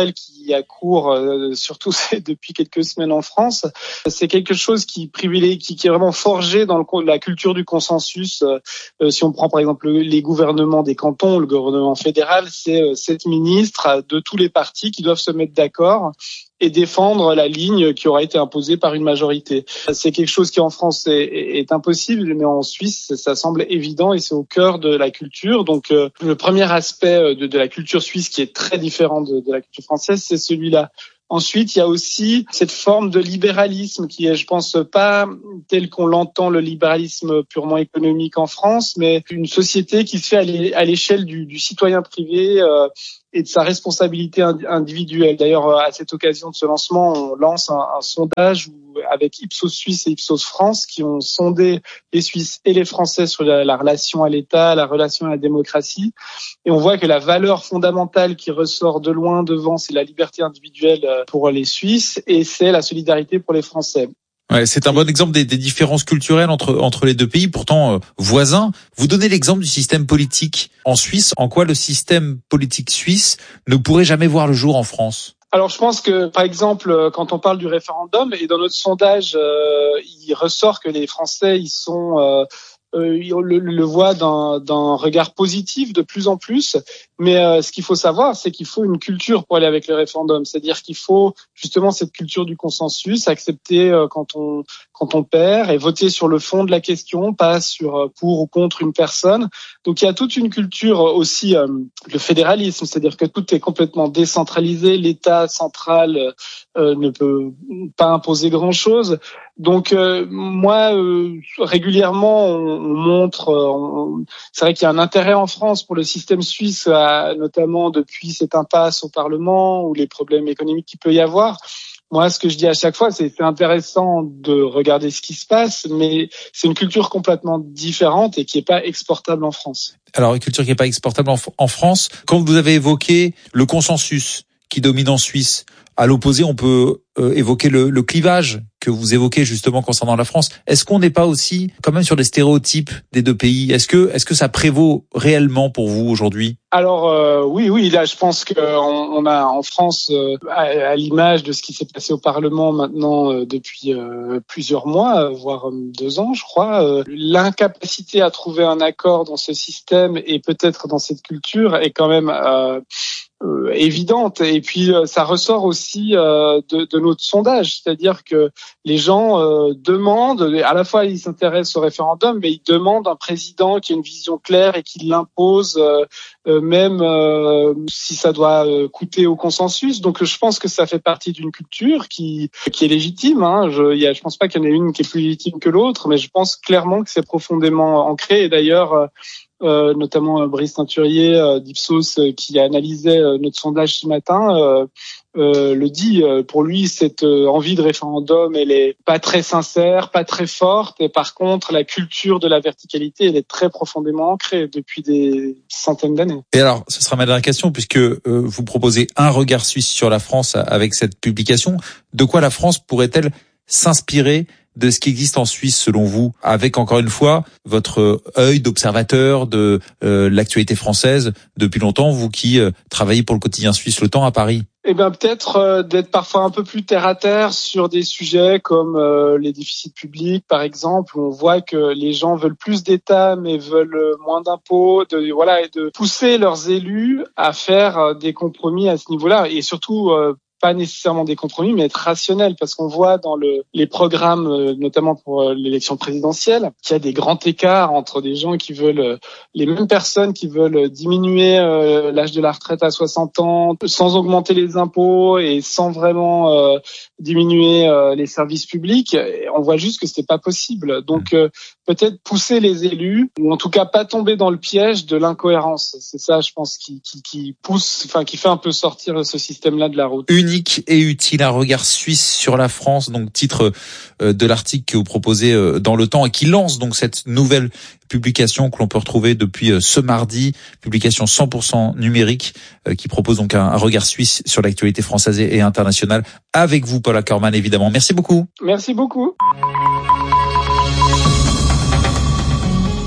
qui a cours, euh, surtout depuis quelques semaines en France, c'est quelque chose qui privilégie, qui, qui est vraiment forgé dans le, la culture du consensus. Euh, si on prend par exemple les gouvernements des cantons, le gouvernement fédéral, c'est euh, sept ministres de tous les partis qui doivent se mettre d'accord et défendre la ligne qui aura été imposée par une majorité. C'est quelque chose qui en France est, est, est impossible, mais en Suisse, ça semble évident et c'est au cœur de la culture. Donc euh, le premier aspect de, de la culture suisse qui est très différent de, de la culture française, c'est celui-là. Ensuite, il y a aussi cette forme de libéralisme qui est, je pense, pas tel qu'on l'entend, le libéralisme purement économique en France, mais une société qui se fait à l'échelle du, du citoyen privé euh, et de sa responsabilité individuelle. D'ailleurs, à cette occasion de ce lancement, on lance un, un sondage où, avec Ipsos Suisse et Ipsos France qui ont sondé les Suisses et les Français sur la, la relation à l'État, la relation à la démocratie. Et on voit que la valeur fondamentale qui ressort de loin devant, c'est la liberté individuelle pour les Suisses et c'est la solidarité pour les Français. Ouais, c'est un bon exemple des, des différences culturelles entre entre les deux pays, pourtant euh, voisins. Vous donnez l'exemple du système politique en Suisse. En quoi le système politique suisse ne pourrait jamais voir le jour en France ? Alors je pense que, par exemple, quand on parle du référendum, et dans notre sondage, euh, il ressort que les Français, ils sont... Euh, Euh, le, le voit d'un, d'un regard positif de plus en plus, mais euh, ce qu'il faut savoir, c'est qu'il faut une culture pour aller avec le référendum, c'est-à-dire qu'il faut justement cette culture du consensus, accepter euh, quand on quand on perd et voter sur le fond de la question, pas sur euh, pour ou contre une personne. Donc il y a toute une culture aussi, euh, le fédéralisme, c'est-à-dire que tout est complètement décentralisé, l'État central euh, ne peut pas imposer grand-chose. Donc euh, moi, euh, régulièrement, on, on montre, on, c'est vrai qu'il y a un intérêt en France pour le système suisse, à, notamment depuis cette impasse au Parlement ou les problèmes économiques qu'il peut y avoir. Moi, ce que je dis à chaque fois, c'est c'est intéressant de regarder ce qui se passe, mais c'est une culture complètement différente et qui est pas exportable en France. Alors, une culture qui est pas exportable en, en France. Quand vous avez évoqué le consensus qui domine en Suisse, à l'opposé, on peut euh, évoquer le, le clivage que vous évoquez justement concernant la France. Est-ce qu'on n'est pas aussi quand même sur des stéréotypes des deux pays ? Est-ce que est-ce que ça prévaut réellement pour vous aujourd'hui ? Alors euh, oui, oui, là je pense qu'on on a en France, euh, à, à l'image de ce qui s'est passé au Parlement maintenant euh, depuis euh, plusieurs mois, voire deux ans, je crois, euh, l'incapacité à trouver un accord dans ce système et peut-être dans cette culture est quand même euh, Euh, évidente. Et puis euh, ça ressort aussi euh, de, de notre sondage, c'est-à-dire que les gens euh, demandent, à la fois ils s'intéressent au référendum, mais ils demandent un président qui a une vision claire et qui l'impose, euh, euh, même euh, si ça doit euh, coûter au consensus. Donc je pense que ça fait partie d'une culture qui qui est légitime. Hein. Je, y a, je pense pas qu'il y en ait une qui est plus légitime que l'autre, mais je pense clairement que c'est profondément ancré. Et d'ailleurs, euh, Euh, notamment euh, Brice Teinturier euh, d'Ipsos euh, qui analysait euh, notre sondage ce matin euh, euh, le dit. Euh, pour lui, cette euh, envie de référendum, elle est pas très sincère, pas très forte. Et par contre, la culture de la verticalité, elle est très profondément ancrée depuis des centaines d'années. Et alors, ce sera ma dernière question, puisque euh, vous proposez un regard suisse sur la France avec cette publication. De quoi la France pourrait-elle s'inspirer de ce qui existe en Suisse selon vous, avec encore une fois votre œil d'observateur de euh, l'actualité française depuis longtemps, vous qui euh, travaillez pour le quotidien suisse Le Temps à Paris? Eh bien, peut-être euh, d'être parfois un peu plus terre à terre sur des sujets comme euh, les déficits publics, par exemple, où on voit que les gens veulent plus d'État mais veulent moins d'impôts, de voilà, et de pousser leurs élus à faire des compromis à ce niveau-là, et surtout euh, pas nécessairement des compromis, mais être rationnel, parce qu'on voit dans le, les programmes, notamment pour l'élection présidentielle, qu'il y a des grands écarts entre des gens qui veulent, les mêmes personnes qui veulent diminuer euh, l'âge de la retraite à soixante ans, sans augmenter les impôts et sans vraiment euh, diminuer euh, les services publics. Et on voit juste que c'était pas possible. Donc euh, peut-être pousser les élus, ou en tout cas pas tomber dans le piège de l'incohérence. C'est ça, je pense, qui, qui, qui pousse, enfin qui fait un peu sortir ce système-là de la route. Unique et utile, un regard suisse sur la France, donc titre de l'article que vous proposez dans Le Temps et qui lance donc cette nouvelle publication que l'on peut retrouver depuis ce mardi, publication cent pour cent numérique qui propose donc un regard suisse sur l'actualité française et internationale. Avec vous, Paul Ackerman, évidemment. Merci beaucoup. Merci beaucoup.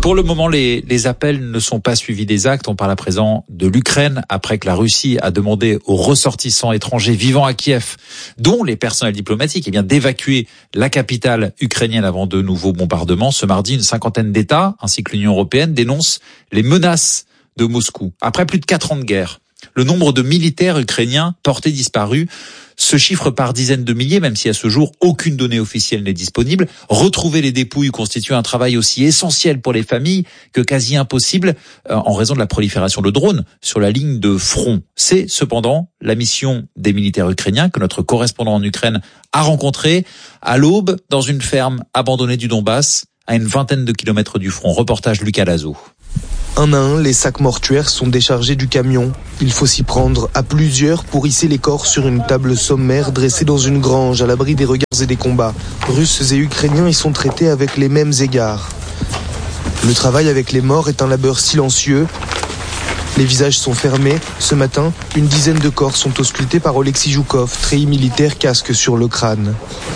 Pour le moment, les, les appels ne sont pas suivis des actes. On parle à présent de l'Ukraine, après que la Russie a demandé aux ressortissants étrangers vivant à Kiev, dont les personnels diplomatiques, eh bien, d'évacuer la capitale ukrainienne avant de nouveaux bombardements. Ce mardi, une cinquantaine d'États, ainsi que l'Union européenne, dénoncent les menaces de Moscou. Après plus de quatre ans de guerre, le nombre de militaires ukrainiens portés disparus se chiffre par dizaines de milliers, même si à ce jour, aucune donnée officielle n'est disponible. Retrouver les dépouilles constitue un travail aussi essentiel pour les familles que quasi impossible euh, en raison de la prolifération de drones sur la ligne de front. C'est cependant la mission des militaires ukrainiens que notre correspondant en Ukraine a rencontré à l'aube dans une ferme abandonnée du Donbass, à une vingtaine de kilomètres du front. Reportage Lucas Lazo. Un à un, les sacs mortuaires sont déchargés du camion. Il faut s'y prendre à plusieurs pour hisser les corps sur une table sommaire dressée dans une grange à l'abri des regards et des combats. Russes et Ukrainiens y sont traités avec les mêmes égards. Le travail avec les morts est un labeur silencieux. Les visages sont fermés. Ce matin, une dizaine de corps sont auscultés par Oleksiy Zhukov, treillis militaire, casque sur le crâne.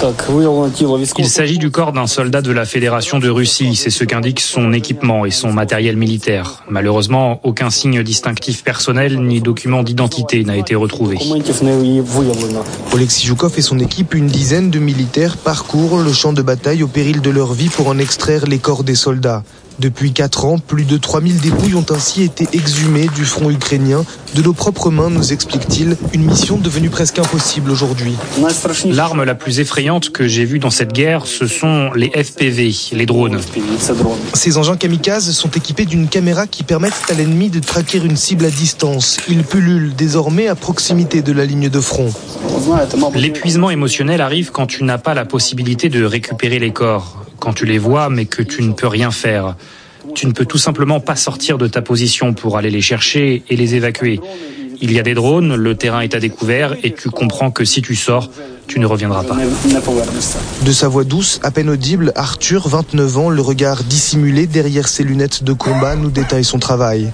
Il s'agit du corps d'un soldat de la Fédération de Russie. C'est ce qu'indique son équipement et son matériel militaire. Malheureusement, aucun signe distinctif personnel ni document d'identité n'a été retrouvé. Oleksiy Zhukov et son équipe, une dizaine de militaires, parcourent le champ de bataille au péril de leur vie pour en extraire les corps des soldats. Depuis quatre ans, plus de trois mille dépouilles ont ainsi été exhumées du front ukrainien. De nos propres mains, nous explique-t-il, une mission devenue presque impossible aujourd'hui. L'arme la plus effrayante que j'ai vue dans cette guerre, ce sont les F P V, les drones. Ces engins kamikazes sont équipés d'une caméra qui permet à l'ennemi de traquer une cible à distance. Ils pullulent désormais à proximité de la ligne de front. L'épuisement émotionnel arrive quand tu n'as pas la possibilité de récupérer les corps. Quand tu les vois, mais que tu ne peux rien faire. Tu ne peux tout simplement pas sortir de ta position pour aller les chercher et les évacuer. Il y a des drones, le terrain est à découvert et tu comprends que si tu sors, tu ne reviendras pas. De sa voix douce, à peine audible, Arthur, vingt-neuf ans, le regard dissimulé derrière ses lunettes de combat, nous détaille son travail.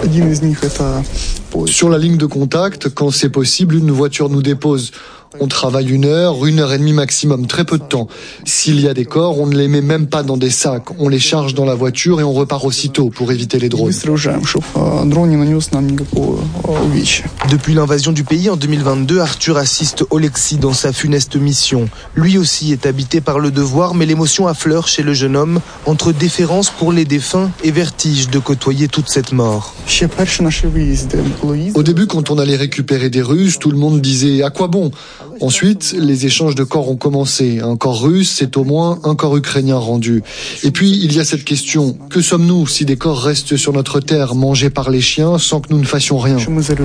Sur la ligne de contact, quand c'est possible, une voiture nous dépose. On travaille une heure, une heure et demie maximum, très peu de temps. S'il y a des corps, on ne les met même pas dans des sacs. On les charge dans la voiture et on repart aussitôt pour éviter les drones. Depuis l'invasion du pays en deux mille vingt-deux, Arthur assiste Oleksiy dans sa funeste mission. Lui aussi est habité par le devoir, mais l'émotion affleure chez le jeune homme, entre déférence pour les défunts et vertige de côtoyer toute cette mort. Au début, quand on allait récupérer des Russes, tout le monde disait « à quoi bon ?» Ensuite, les échanges de corps ont commencé. Un corps russe, c'est au moins un corps ukrainien rendu. Et puis, il y a cette question. Que sommes-nous si des corps restent sur notre terre, mangés par les chiens, sans que nous ne fassions rien ?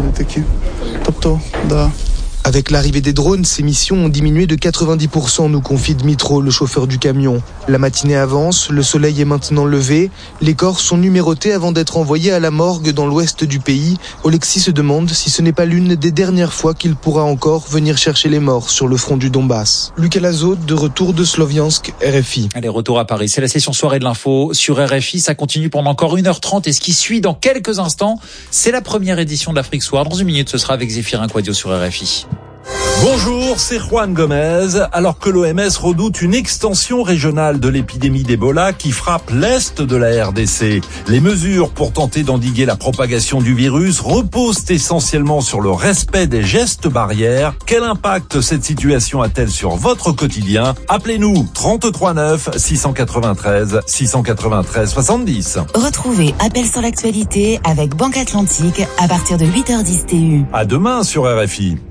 Avec l'arrivée des drones, ces missions ont diminué de quatre-vingt-dix pour cent, nous confie Dmitro, le chauffeur du camion. La matinée avance, le soleil est maintenant levé, les corps sont numérotés avant d'être envoyés à la morgue dans l'ouest du pays. Oleksiy se demande si ce n'est pas l'une des dernières fois qu'il pourra encore venir chercher les morts sur le front du Donbass. Lucas Lazo, de retour de Sloviansk, R F I. Allez, retour à Paris. C'est la session soirée de l'info sur R F I. Ça continue pendant encore une heure trente et ce qui suit dans quelques instants, c'est la première édition de l'Afrique Soir. Dans une minute, ce sera avec Zéphirin Quadio sur R F I. Bonjour, c'est Juan Gomez. Alors que l'O M S redoute une extension régionale de l'épidémie d'Ebola qui frappe l'est de la R D C, les mesures pour tenter d'endiguer la propagation du virus reposent essentiellement sur le respect des gestes barrières. Quel impact cette situation a-t-elle sur votre quotidien ? Appelez-nous trente-trois neuf six cent quatre-vingt-treize six cent quatre-vingt-treize soixante-dix. Retrouvez Appel sur l'actualité avec Banque Atlantique à partir de huit heures dix T U. À demain sur R F I.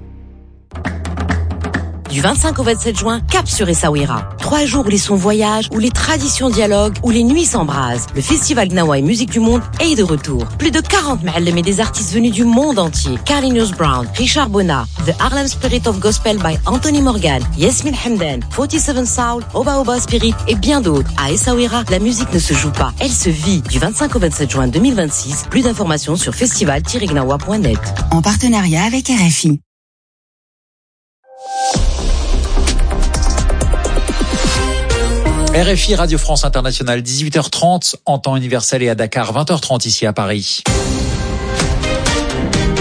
Du vingt-cinq au vingt-sept juin, cap sur Essaouira. Trois jours où les sons voyagent, où les traditions dialoguent, où les nuits s'embrasent. Le festival Gnawa et Musique du Monde est de retour. Plus de quarante ma'allem et des artistes venus du monde entier. Carlinhos Brown, Richard Bona, The Harlem Spirit of Gospel by Anthony Morgan, Yasmin Hamdan, quarante-sept Soul, Oba Oba Spirit et bien d'autres. À Essaouira, la musique ne se joue pas, elle se vit. Du vingt-cinq au vingt-sept juin deux mille vingt-six, plus d'informations sur festival tiret gnawa point net. En partenariat avec R F I. R F I Radio France Internationale, dix-huit heures trente en temps universel et à Dakar, vingt heures trente ici à Paris.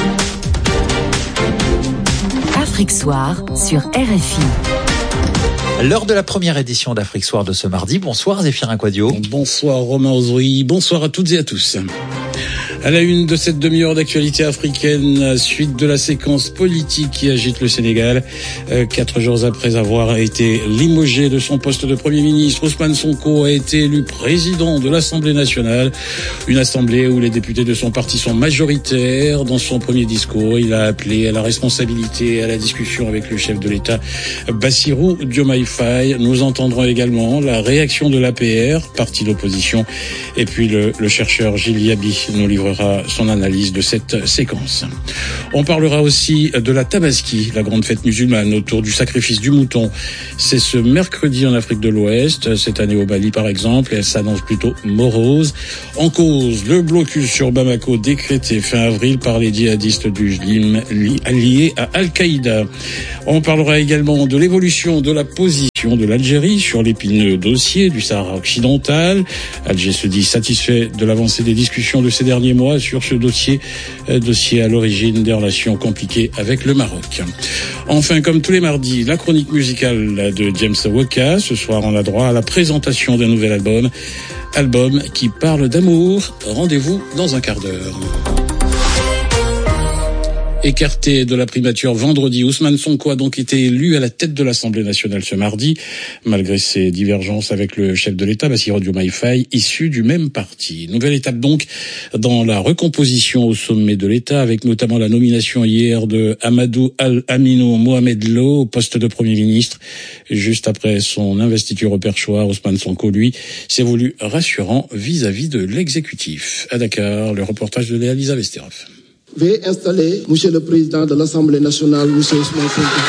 Afrique Soir sur R F I. L'heure de la première édition d'Afrique Soir de ce mardi. Bonsoir Zéphirin Quadio. Bonsoir Romain Ozoui, bonsoir à toutes et à tous. À la une de cette demi-heure d'actualité africaine, suite de la séquence politique qui agite le Sénégal. Euh, quatre jours après avoir été limogé de son poste de Premier ministre, Ousmane Sonko a été élu président de l'Assemblée nationale. Une assemblée où les députés de son parti sont majoritaires. Dans son premier discours, il a appelé à la responsabilité et à la discussion avec le chef de l'État, Bassirou Diomaye Faye. Nous entendrons également la réaction de l'A P R, parti d'opposition, et puis le, le chercheur Gilles Yabi nous livrera son analyse de cette séquence. On parlera aussi de la Tabaski, la grande fête musulmane autour du sacrifice du mouton. C'est ce mercredi en Afrique de l'Ouest, cette année au Mali par exemple, et elle s'annonce plutôt morose. En cause, le blocus sur Bamako décrété fin avril par les djihadistes du Jlim liés à Al-Qaïda. On parlera également de l'évolution de la position de l'Algérie sur l'épineux dossier du Sahara occidental. Alger se dit satisfait de l'avancée des discussions de ces derniers mois sur ce dossier, dossier à l'origine des relations compliquées avec le Maroc. Enfin, comme tous les mardis, la chronique musicale de James Woka. Ce soir, on a droit à la présentation d'un nouvel album, album qui parle d'amour. Rendez-vous dans un quart d'heure. Écarté de la primature vendredi, Ousmane Sonko a donc été élu à la tête de l'Assemblée nationale ce mardi, malgré ses divergences avec le chef de l'État, Bassirou Diomaye Faye, issu du même parti. Nouvelle étape donc dans la recomposition au sommet de l'État, avec notamment la nomination hier de Amadou Al-Aminou Mohamed Lo au poste de Premier ministre. Juste après son investiture au perchoir, Ousmane Sonko, lui, s'est voulu rassurant vis-à-vis de l'exécutif. À Dakar, le reportage de Léa Lisa Vesterov. Veuillez installer Monsieur le Président de l'Assemblée nationale, Monsieur Ousmane Sonko.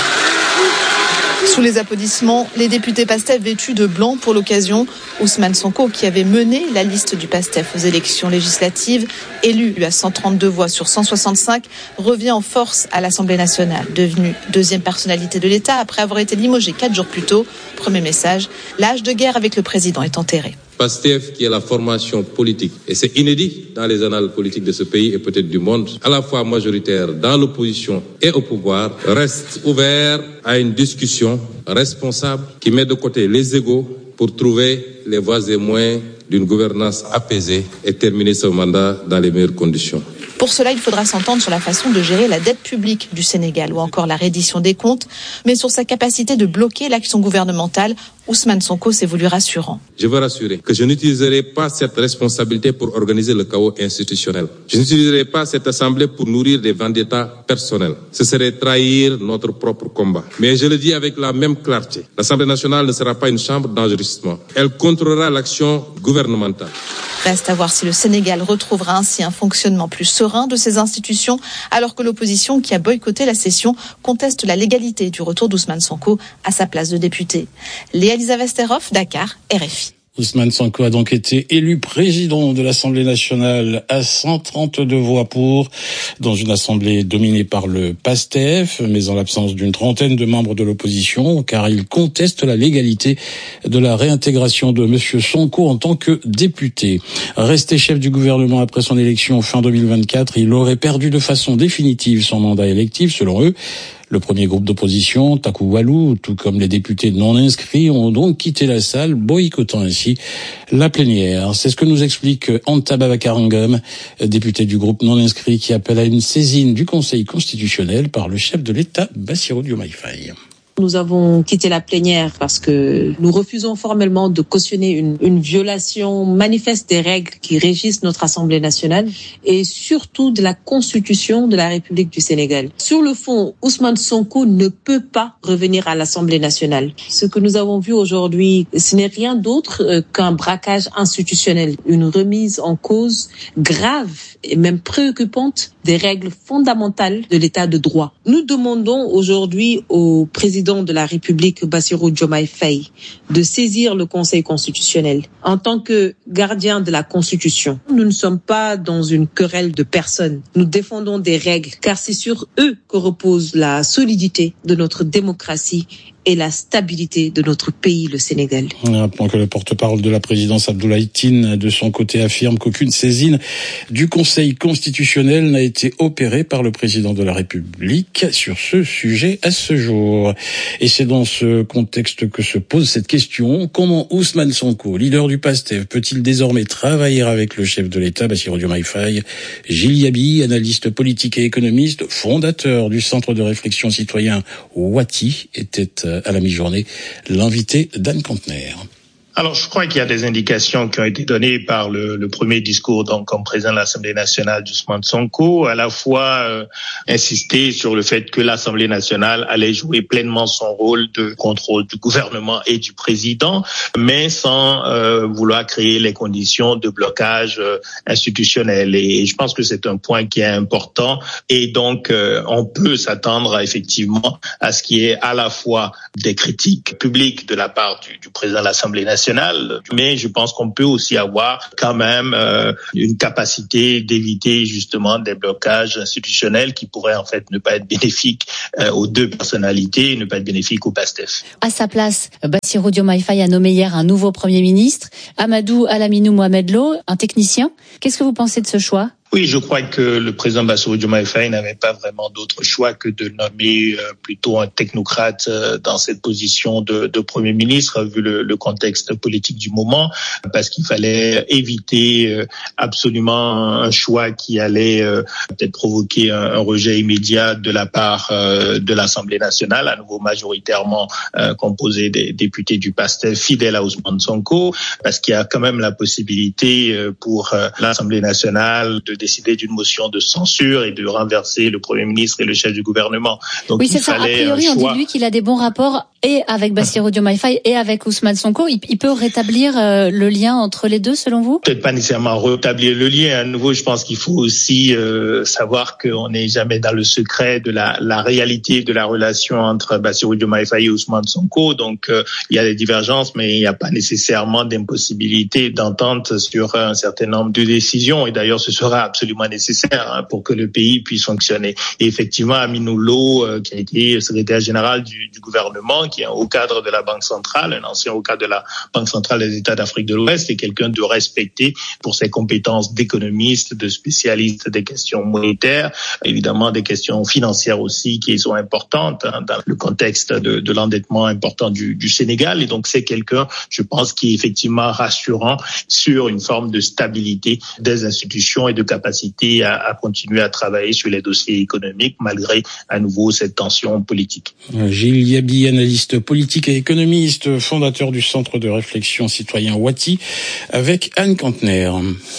Sous les applaudissements, les députés PASTEF vêtus de blanc pour l'occasion. Ousmane Sonko, qui avait mené la liste du PASTEF aux élections législatives, élu à cent trente-deux voix sur cent soixante-cinq, revient en force à l'Assemblée nationale. Devenu deuxième personnalité de l'État après avoir été limogé quatre jours plus tôt. Premier message, l'âge de guerre avec le président est enterré. PASTEF, qui est la formation politique, et c'est inédit dans les annales politiques de ce pays et peut-être du monde, à la fois majoritaire dans l'opposition et au pouvoir, reste ouvert à une discussion responsable qui met de côté les égos pour trouver les voies et moyens d'une gouvernance apaisée et terminer ce mandat dans les meilleures conditions. Pour cela, il faudra s'entendre sur la façon de gérer la dette publique du Sénégal ou encore la reddition des comptes, mais sur sa capacité de bloquer l'action gouvernementale, Ousmane Sonko s'est voulu rassurant. Je veux rassurer que je n'utiliserai pas cette responsabilité pour organiser le chaos institutionnel. Je n'utiliserai pas cette assemblée pour nourrir des vendettas personnels. Ce serait trahir notre propre combat. Mais je le dis avec la même clarté. L'Assemblée nationale ne sera pas une chambre d'enregistrement. Elle contrôlera l'action gouvernementale. Reste à voir si le Sénégal retrouvera ainsi un fonctionnement plus serein de ses institutions, alors que l'opposition qui a boycotté la session conteste la légalité du retour d'Ousmane Sonko à sa place de député. Léa Lisa Vesterov, Dakar, R F I. Ousmane Sonko a donc été élu président de l'Assemblée nationale à cent trente-deux voix pour, dans une assemblée dominée par le PASTEF, mais en l'absence d'une trentaine de membres de l'opposition, car il conteste la légalité de la réintégration de Monsieur Sonko en tant que député. Resté chef du gouvernement après son élection fin deux mille vingt-quatre, il aurait perdu de façon définitive son mandat électif, selon eux. Le premier groupe d'opposition, Taku Walou, tout comme les députés non inscrits, ont donc quitté la salle, boycottant ainsi la plénière. C'est ce que nous explique Anta Babacar Ngom, député du groupe non inscrit, qui appelle à une saisine du Conseil constitutionnel par le chef de l'État, Bassirou Diomaye Faye. Nous avons quitté la plénière parce que nous refusons formellement de cautionner une, une violation manifeste des règles qui régissent notre Assemblée nationale et surtout de la Constitution de la République du Sénégal. Sur le fond, Ousmane Sonko ne peut pas revenir à l'Assemblée nationale. Ce que nous avons vu aujourd'hui, ce n'est rien d'autre qu'un braquage institutionnel, une remise en cause grave et même préoccupante des règles fondamentales de l'état de droit. Nous demandons aujourd'hui au président de la République, Bassirou Diomaye Faye, de saisir le Conseil constitutionnel en tant que gardien de la Constitution. Nous ne sommes pas dans une querelle de personnes. Nous défendons des règles car c'est sur eux que repose la solidité de notre démocratie et la stabilité de notre pays, le Sénégal. Rappelons que le porte-parole de la présidence, Abdoulaye Tine, de son côté affirme qu'aucune saisine du Conseil constitutionnel n'a été opérée par le président de la République sur ce sujet à ce jour. Et c'est dans ce contexte que se pose cette question. Comment Ousmane Sonko, leader du PASTEF, peut-il désormais travailler avec le chef de l'État, Bassirou Diomaye Faye? Gilles Yabi, analyste politique et économiste, fondateur du Centre de réflexion citoyen Wati, était à la mi-journée l'invité d'Anne Kantner. Alors, je crois qu'il y a des indications qui ont été données par le, le premier discours, donc, comme président de l'Assemblée nationale, Ousmane Sonko, à la fois euh, insister sur le fait que l'Assemblée nationale allait jouer pleinement son rôle de contrôle du gouvernement et du président, mais sans euh, vouloir créer les conditions de blocage euh, institutionnel. Et je pense que c'est un point qui est important. Et donc, euh, on peut s'attendre à, effectivement à ce qu'il y ait à la fois des critiques publiques de la part du, du président de l'Assemblée nationale, mais je pense qu'on peut aussi avoir quand même euh, une capacité d'éviter justement des blocages institutionnels qui pourraient en fait ne pas être bénéfiques euh, aux deux personnalités, ne pas être bénéfiques au PASTEF. À sa place, Bassirou Diomaye Faye a nommé hier un nouveau Premier ministre, Amadou Alaminou Mohamed Lo, un technicien. Qu'est-ce que vous pensez de ce choix ? Oui, je crois que le président Bassirou Diomaye Faye n'avait pas vraiment d'autre choix que de nommer euh, plutôt un technocrate euh, dans cette position de, de Premier ministre, vu le, le contexte politique du moment, parce qu'il fallait éviter euh, absolument un choix qui allait euh, peut-être provoquer un, un rejet immédiat de la part euh, de l'Assemblée nationale, à nouveau majoritairement euh, composée des députés du PASTEF fidèles à Ousmane Sonko, parce qu'il y a quand même la possibilité euh, pour euh, l'Assemblée nationale de décider d'une motion de censure et de renverser le Premier ministre et le chef du gouvernement. Donc, oui, il c'est ça. A priori, on dit lui qu'il a des bons rapports et avec Bassirou Diomaye Faye et avec Ousmane Sonko. Il, il peut rétablir euh, le lien entre les deux, selon vous ? Peut-être pas nécessairement rétablir le lien. À nouveau, je pense qu'il faut aussi euh, savoir qu'on n'est jamais dans le secret de la, la réalité de la relation entre Bassirou Diomaye Faye et Ousmane Sonko. Donc, euh, il y a des divergences, mais il n'y a pas nécessairement d'impossibilité d'entente sur un certain nombre de décisions. Et d'ailleurs, ce sera absolument nécessaire hein, pour que le pays puisse fonctionner. Et effectivement, Aminou Lo, euh, qui a été secrétaire général du, du gouvernement, qui est un haut cadre de la Banque centrale, un ancien haut cadre de la Banque centrale des États d'Afrique de l'Ouest, est quelqu'un de respecté pour ses compétences d'économiste, de spécialiste des questions monétaires, évidemment des questions financières aussi qui sont importantes hein, dans le contexte de, de l'endettement important du, du Sénégal. Et donc, c'est quelqu'un, je pense, qui est effectivement rassurant sur une forme de stabilité des institutions et de capacité à, à continuer à travailler sur les dossiers économiques malgré à nouveau cette tension politique. Gilles Yabi, analyste politique et économiste, fondateur du Centre de réflexion citoyen Wati, avec Anne Kantner.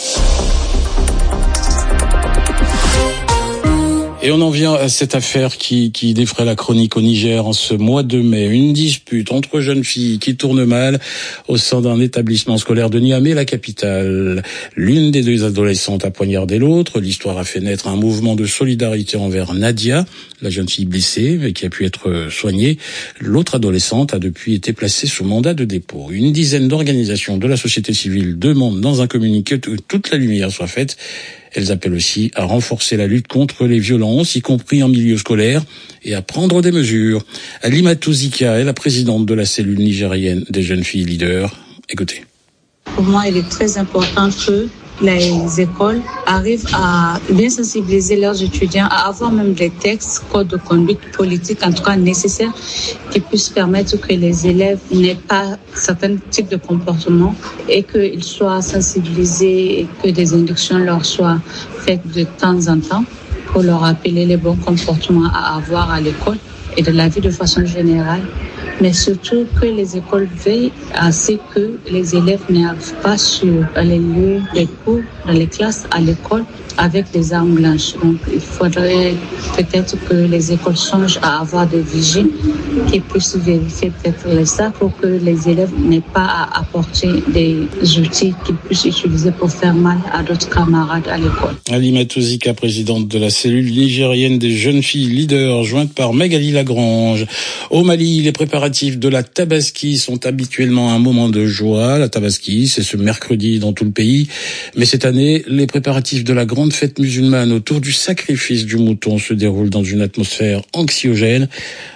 Et on en vient à cette affaire qui, qui défraie la chronique au Niger en ce mois de mai. Une dispute entre jeunes filles qui tourne mal au sein d'un établissement scolaire de Niamey, la capitale. L'une des deux adolescentes a poignardé l'autre. L'histoire a fait naître un mouvement de solidarité envers Nadia, la jeune fille blessée, mais qui a pu être soignée. L'autre adolescente a depuis été placée sous mandat de dépôt. Une dizaine d'organisations de la société civile demandent dans un communiqué que toute la lumière soit faite. Elles appellent aussi à renforcer la lutte contre les violences, y compris en milieu scolaire, et à prendre des mesures. Alimatou Zika est la présidente de la cellule nigérienne des jeunes filles leaders. Écoutez. Pour moi, il est très important que les écoles arrivent à bien sensibiliser leurs étudiants, à avoir même des textes, codes de conduite politique, en tout cas nécessaires, qui puissent permettre que les élèves n'aient pas certains types de comportements et qu'ils soient sensibilisés et que des inductions leur soient faites de temps en temps pour leur rappeler les bons comportements à avoir à l'école et de la vie de façon générale. Mais surtout que les écoles veillent à ce que les élèves n'arrivent pas sur les lieux des cours, dans les classes, à l'école, avec des armes blanches. Donc, il faudrait peut-être que les écoles songent à avoir des vigiles qui puissent vérifier peut-être les sacs pour que les élèves n'aient pas à apporter des outils qu'ils puissent utiliser pour faire mal à d'autres camarades à l'école. Alimatou Zika, présidente de la cellule nigérienne des jeunes filles leaders, jointe par Magali Lagrange. Au Mali, les préparatifs de la Tabaski sont habituellement un moment de joie. La Tabaski, c'est ce mercredi dans tout le pays. Mais cette année, les préparatifs de la grande fête musulmane autour du sacrifice du mouton se déroulent dans une atmosphère anxiogène.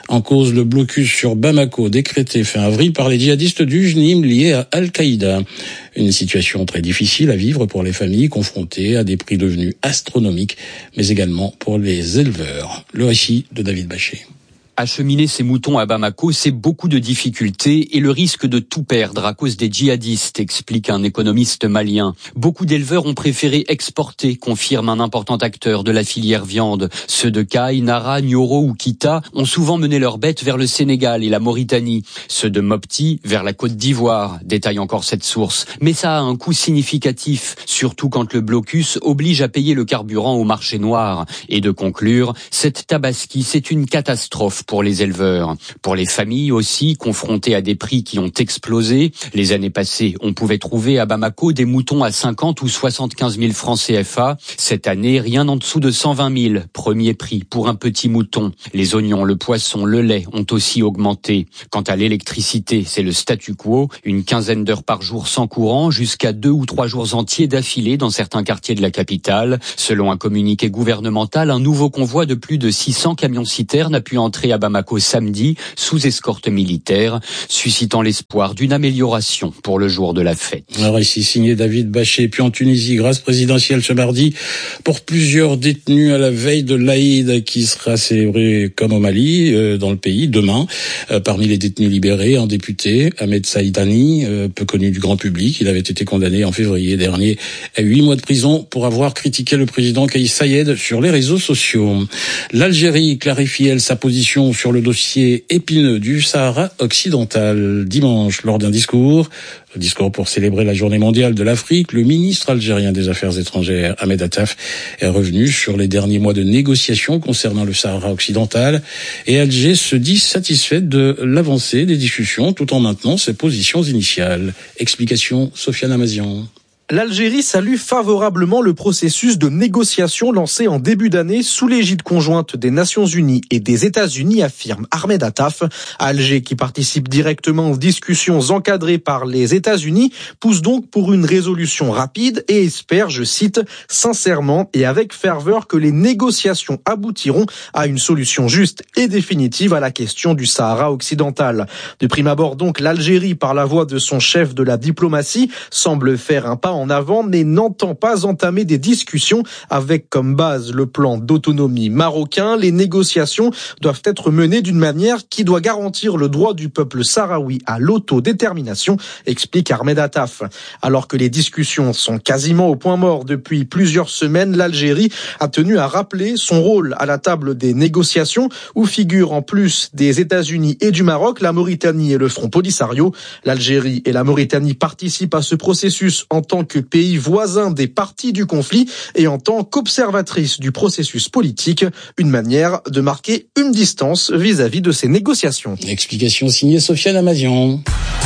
En cause, le blocus sur Bamako décrété fin avril par les djihadistes du J N I M liés à Al-Qaïda. Une situation très difficile à vivre pour les familles confrontées à des prix devenus astronomiques, mais également pour les éleveurs. Le récit de David Bachet. Acheminer ces moutons à Bamako, c'est beaucoup de difficultés et le risque de tout perdre à cause des djihadistes, explique un économiste malien. Beaucoup d'éleveurs ont préféré exporter, confirme un important acteur de la filière viande. Ceux de Kaï, Nara, Nioro ou Kita ont souvent mené leurs bêtes vers le Sénégal et la Mauritanie. Ceux de Mopti vers la Côte d'Ivoire, détaille encore cette source. Mais ça a un coût significatif, surtout quand le blocus oblige à payer le carburant au marché noir. Et de conclure, cette tabaski, c'est une catastrophe pour les éleveurs. Pour les familles aussi, confrontées à des prix qui ont explosé. Les années passées, on pouvait trouver à Bamako des moutons à cinquante ou soixante-quinze mille francs C F A. Cette année, rien en dessous de cent vingt mille. Premier prix pour un petit mouton. Les oignons, le poisson, le lait ont aussi augmenté. Quant à l'électricité, c'est le statu quo. Une quinzaine d'heures par jour sans courant, jusqu'à deux ou trois jours entiers d'affilée dans certains quartiers de la capitale. Selon un communiqué gouvernemental, un nouveau convoi de plus de six cents camions-citernes a pu entrer à Bamako samedi, sous escorte militaire, suscitant l'espoir d'une amélioration pour le jour de la fête. Alors ici, signé David Bachet. Puis en Tunisie, grâce présidentielle ce mardi pour plusieurs détenus à la veille de l'Aïd qui sera célébré comme au Mali, euh, dans le pays, demain. Euh, parmi les détenus libérés, un député, Ahmed Saïdani, euh, peu connu du grand public. Il avait été condamné en février dernier à huit mois de prison pour avoir critiqué le président Kais Saied sur les réseaux sociaux. L'Algérie clarifie, elle, sa position sur le dossier épineux du Sahara occidental. Dimanche, lors d'un discours, le discours pour célébrer la journée mondiale de l'Afrique, le ministre algérien des Affaires étrangères, Ahmed Attaf, est revenu sur les derniers mois de négociations concernant le Sahara occidental. Et Alger se dit satisfaite de l'avancée des discussions tout en maintenant ses positions initiales. Explication, Sofiane Amazian. L'Algérie salue favorablement le processus de négociation lancé en début d'année sous l'égide conjointe des Nations Unies et des États-Unis, affirme Ahmed Attaf. Alger, qui participe directement aux discussions encadrées par les États-Unis, pousse donc pour une résolution rapide et espère, je cite, sincèrement et avec ferveur que les négociations aboutiront à une solution juste et définitive à la question du Sahara occidental. De prime abord donc, l'Algérie, par la voix de son chef de la diplomatie, semble faire un pas en avant, mais n'entend pas entamer des discussions avec comme base le plan d'autonomie marocain. Les négociations doivent être menées d'une manière qui doit garantir le droit du peuple sahraoui à l'autodétermination, explique Ahmed Attaf. Alors que les discussions sont quasiment au point mort depuis plusieurs semaines, l'Algérie a tenu à rappeler son rôle à la table des négociations où figurent en plus des États-Unis et du Maroc, la Mauritanie et le Front Polisario. L'Algérie et la Mauritanie participent à ce processus en tant que pays voisin des parties du conflit et en tant qu'observatrice du processus politique, une manière de marquer une distance vis-à-vis de ces négociations. Explication signée Sofiane Amazian.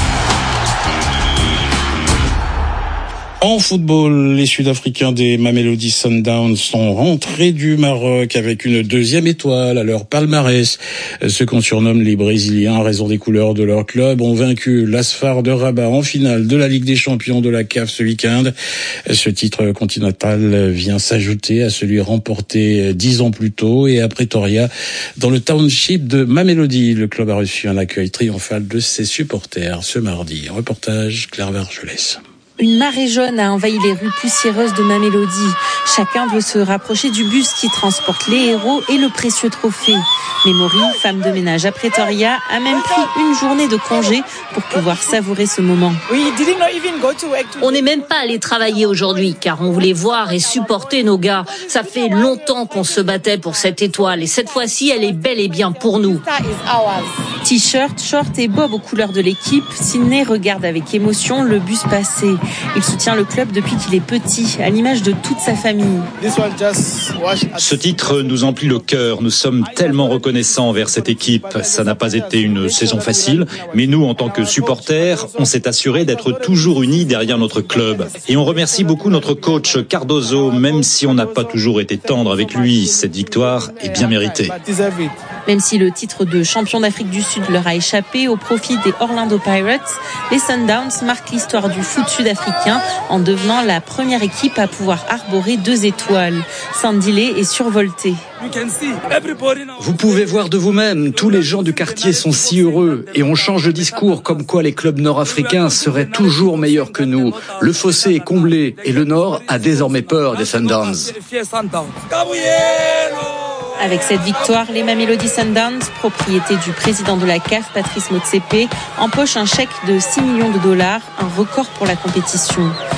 En football, les Sud-Africains des Mamelodi Sundowns sont rentrés du Maroc avec une deuxième étoile à leur palmarès. Ceux qu'on surnomme les Brésiliens à raison des couleurs de leur club ont vaincu l'Asfar de Rabat en finale de la Ligue des Champions de la C A F ce week-end. Ce titre continental vient s'ajouter à celui remporté dix ans plus tôt et à Pretoria dans le township de Mamelodi. Le club a reçu un accueil triomphal de ses supporters ce mardi. Reportage Claire Vergelès. Une marée jaune a envahi les rues poussiéreuses de Mamelodi. Chacun veut se rapprocher du bus qui transporte les héros et le précieux trophée. Memory, femme de ménage à Pretoria, a même pris une journée de congé pour pouvoir savourer ce moment. On n'est même pas allé travailler aujourd'hui car on voulait voir et supporter nos gars. Ça fait longtemps qu'on se battait pour cette étoile et cette fois-ci, elle est bel et bien pour nous. T-shirt, short et bob aux couleurs de l'équipe, Sydney regarde avec émotion le bus passer. Il soutient le club depuis qu'il est petit, à l'image de toute sa famille. Ce titre nous emplit le cœur. Nous sommes tellement reconnaissants envers cette équipe. Ça n'a pas été une saison facile, mais nous, en tant que supporters, on s'est assuré d'être toujours unis derrière notre club. Et on remercie beaucoup notre coach Cardozo, même si on n'a pas toujours été tendre avec lui. Cette victoire est bien méritée. Même si le titre de champion d'Afrique du Sud leur a échappé au profit des Orlando Pirates, les Sundowns marquent l'histoire du foot sud-africain en devenant la première équipe à pouvoir arborer deux étoiles. Sandile est survolté. Vous pouvez voir de vous-même, tous les gens du quartier sont si heureux et on change de discours comme quoi les clubs nord-africains seraient toujours meilleurs que nous. Le fossé est comblé et le Nord a désormais peur des Sundowns. Avec cette victoire, les Mamelodi Sundowns, propriété du président de la C A F, Patrice Motsepe, empochent un chèque de six millions de dollars, un record pour la compétition.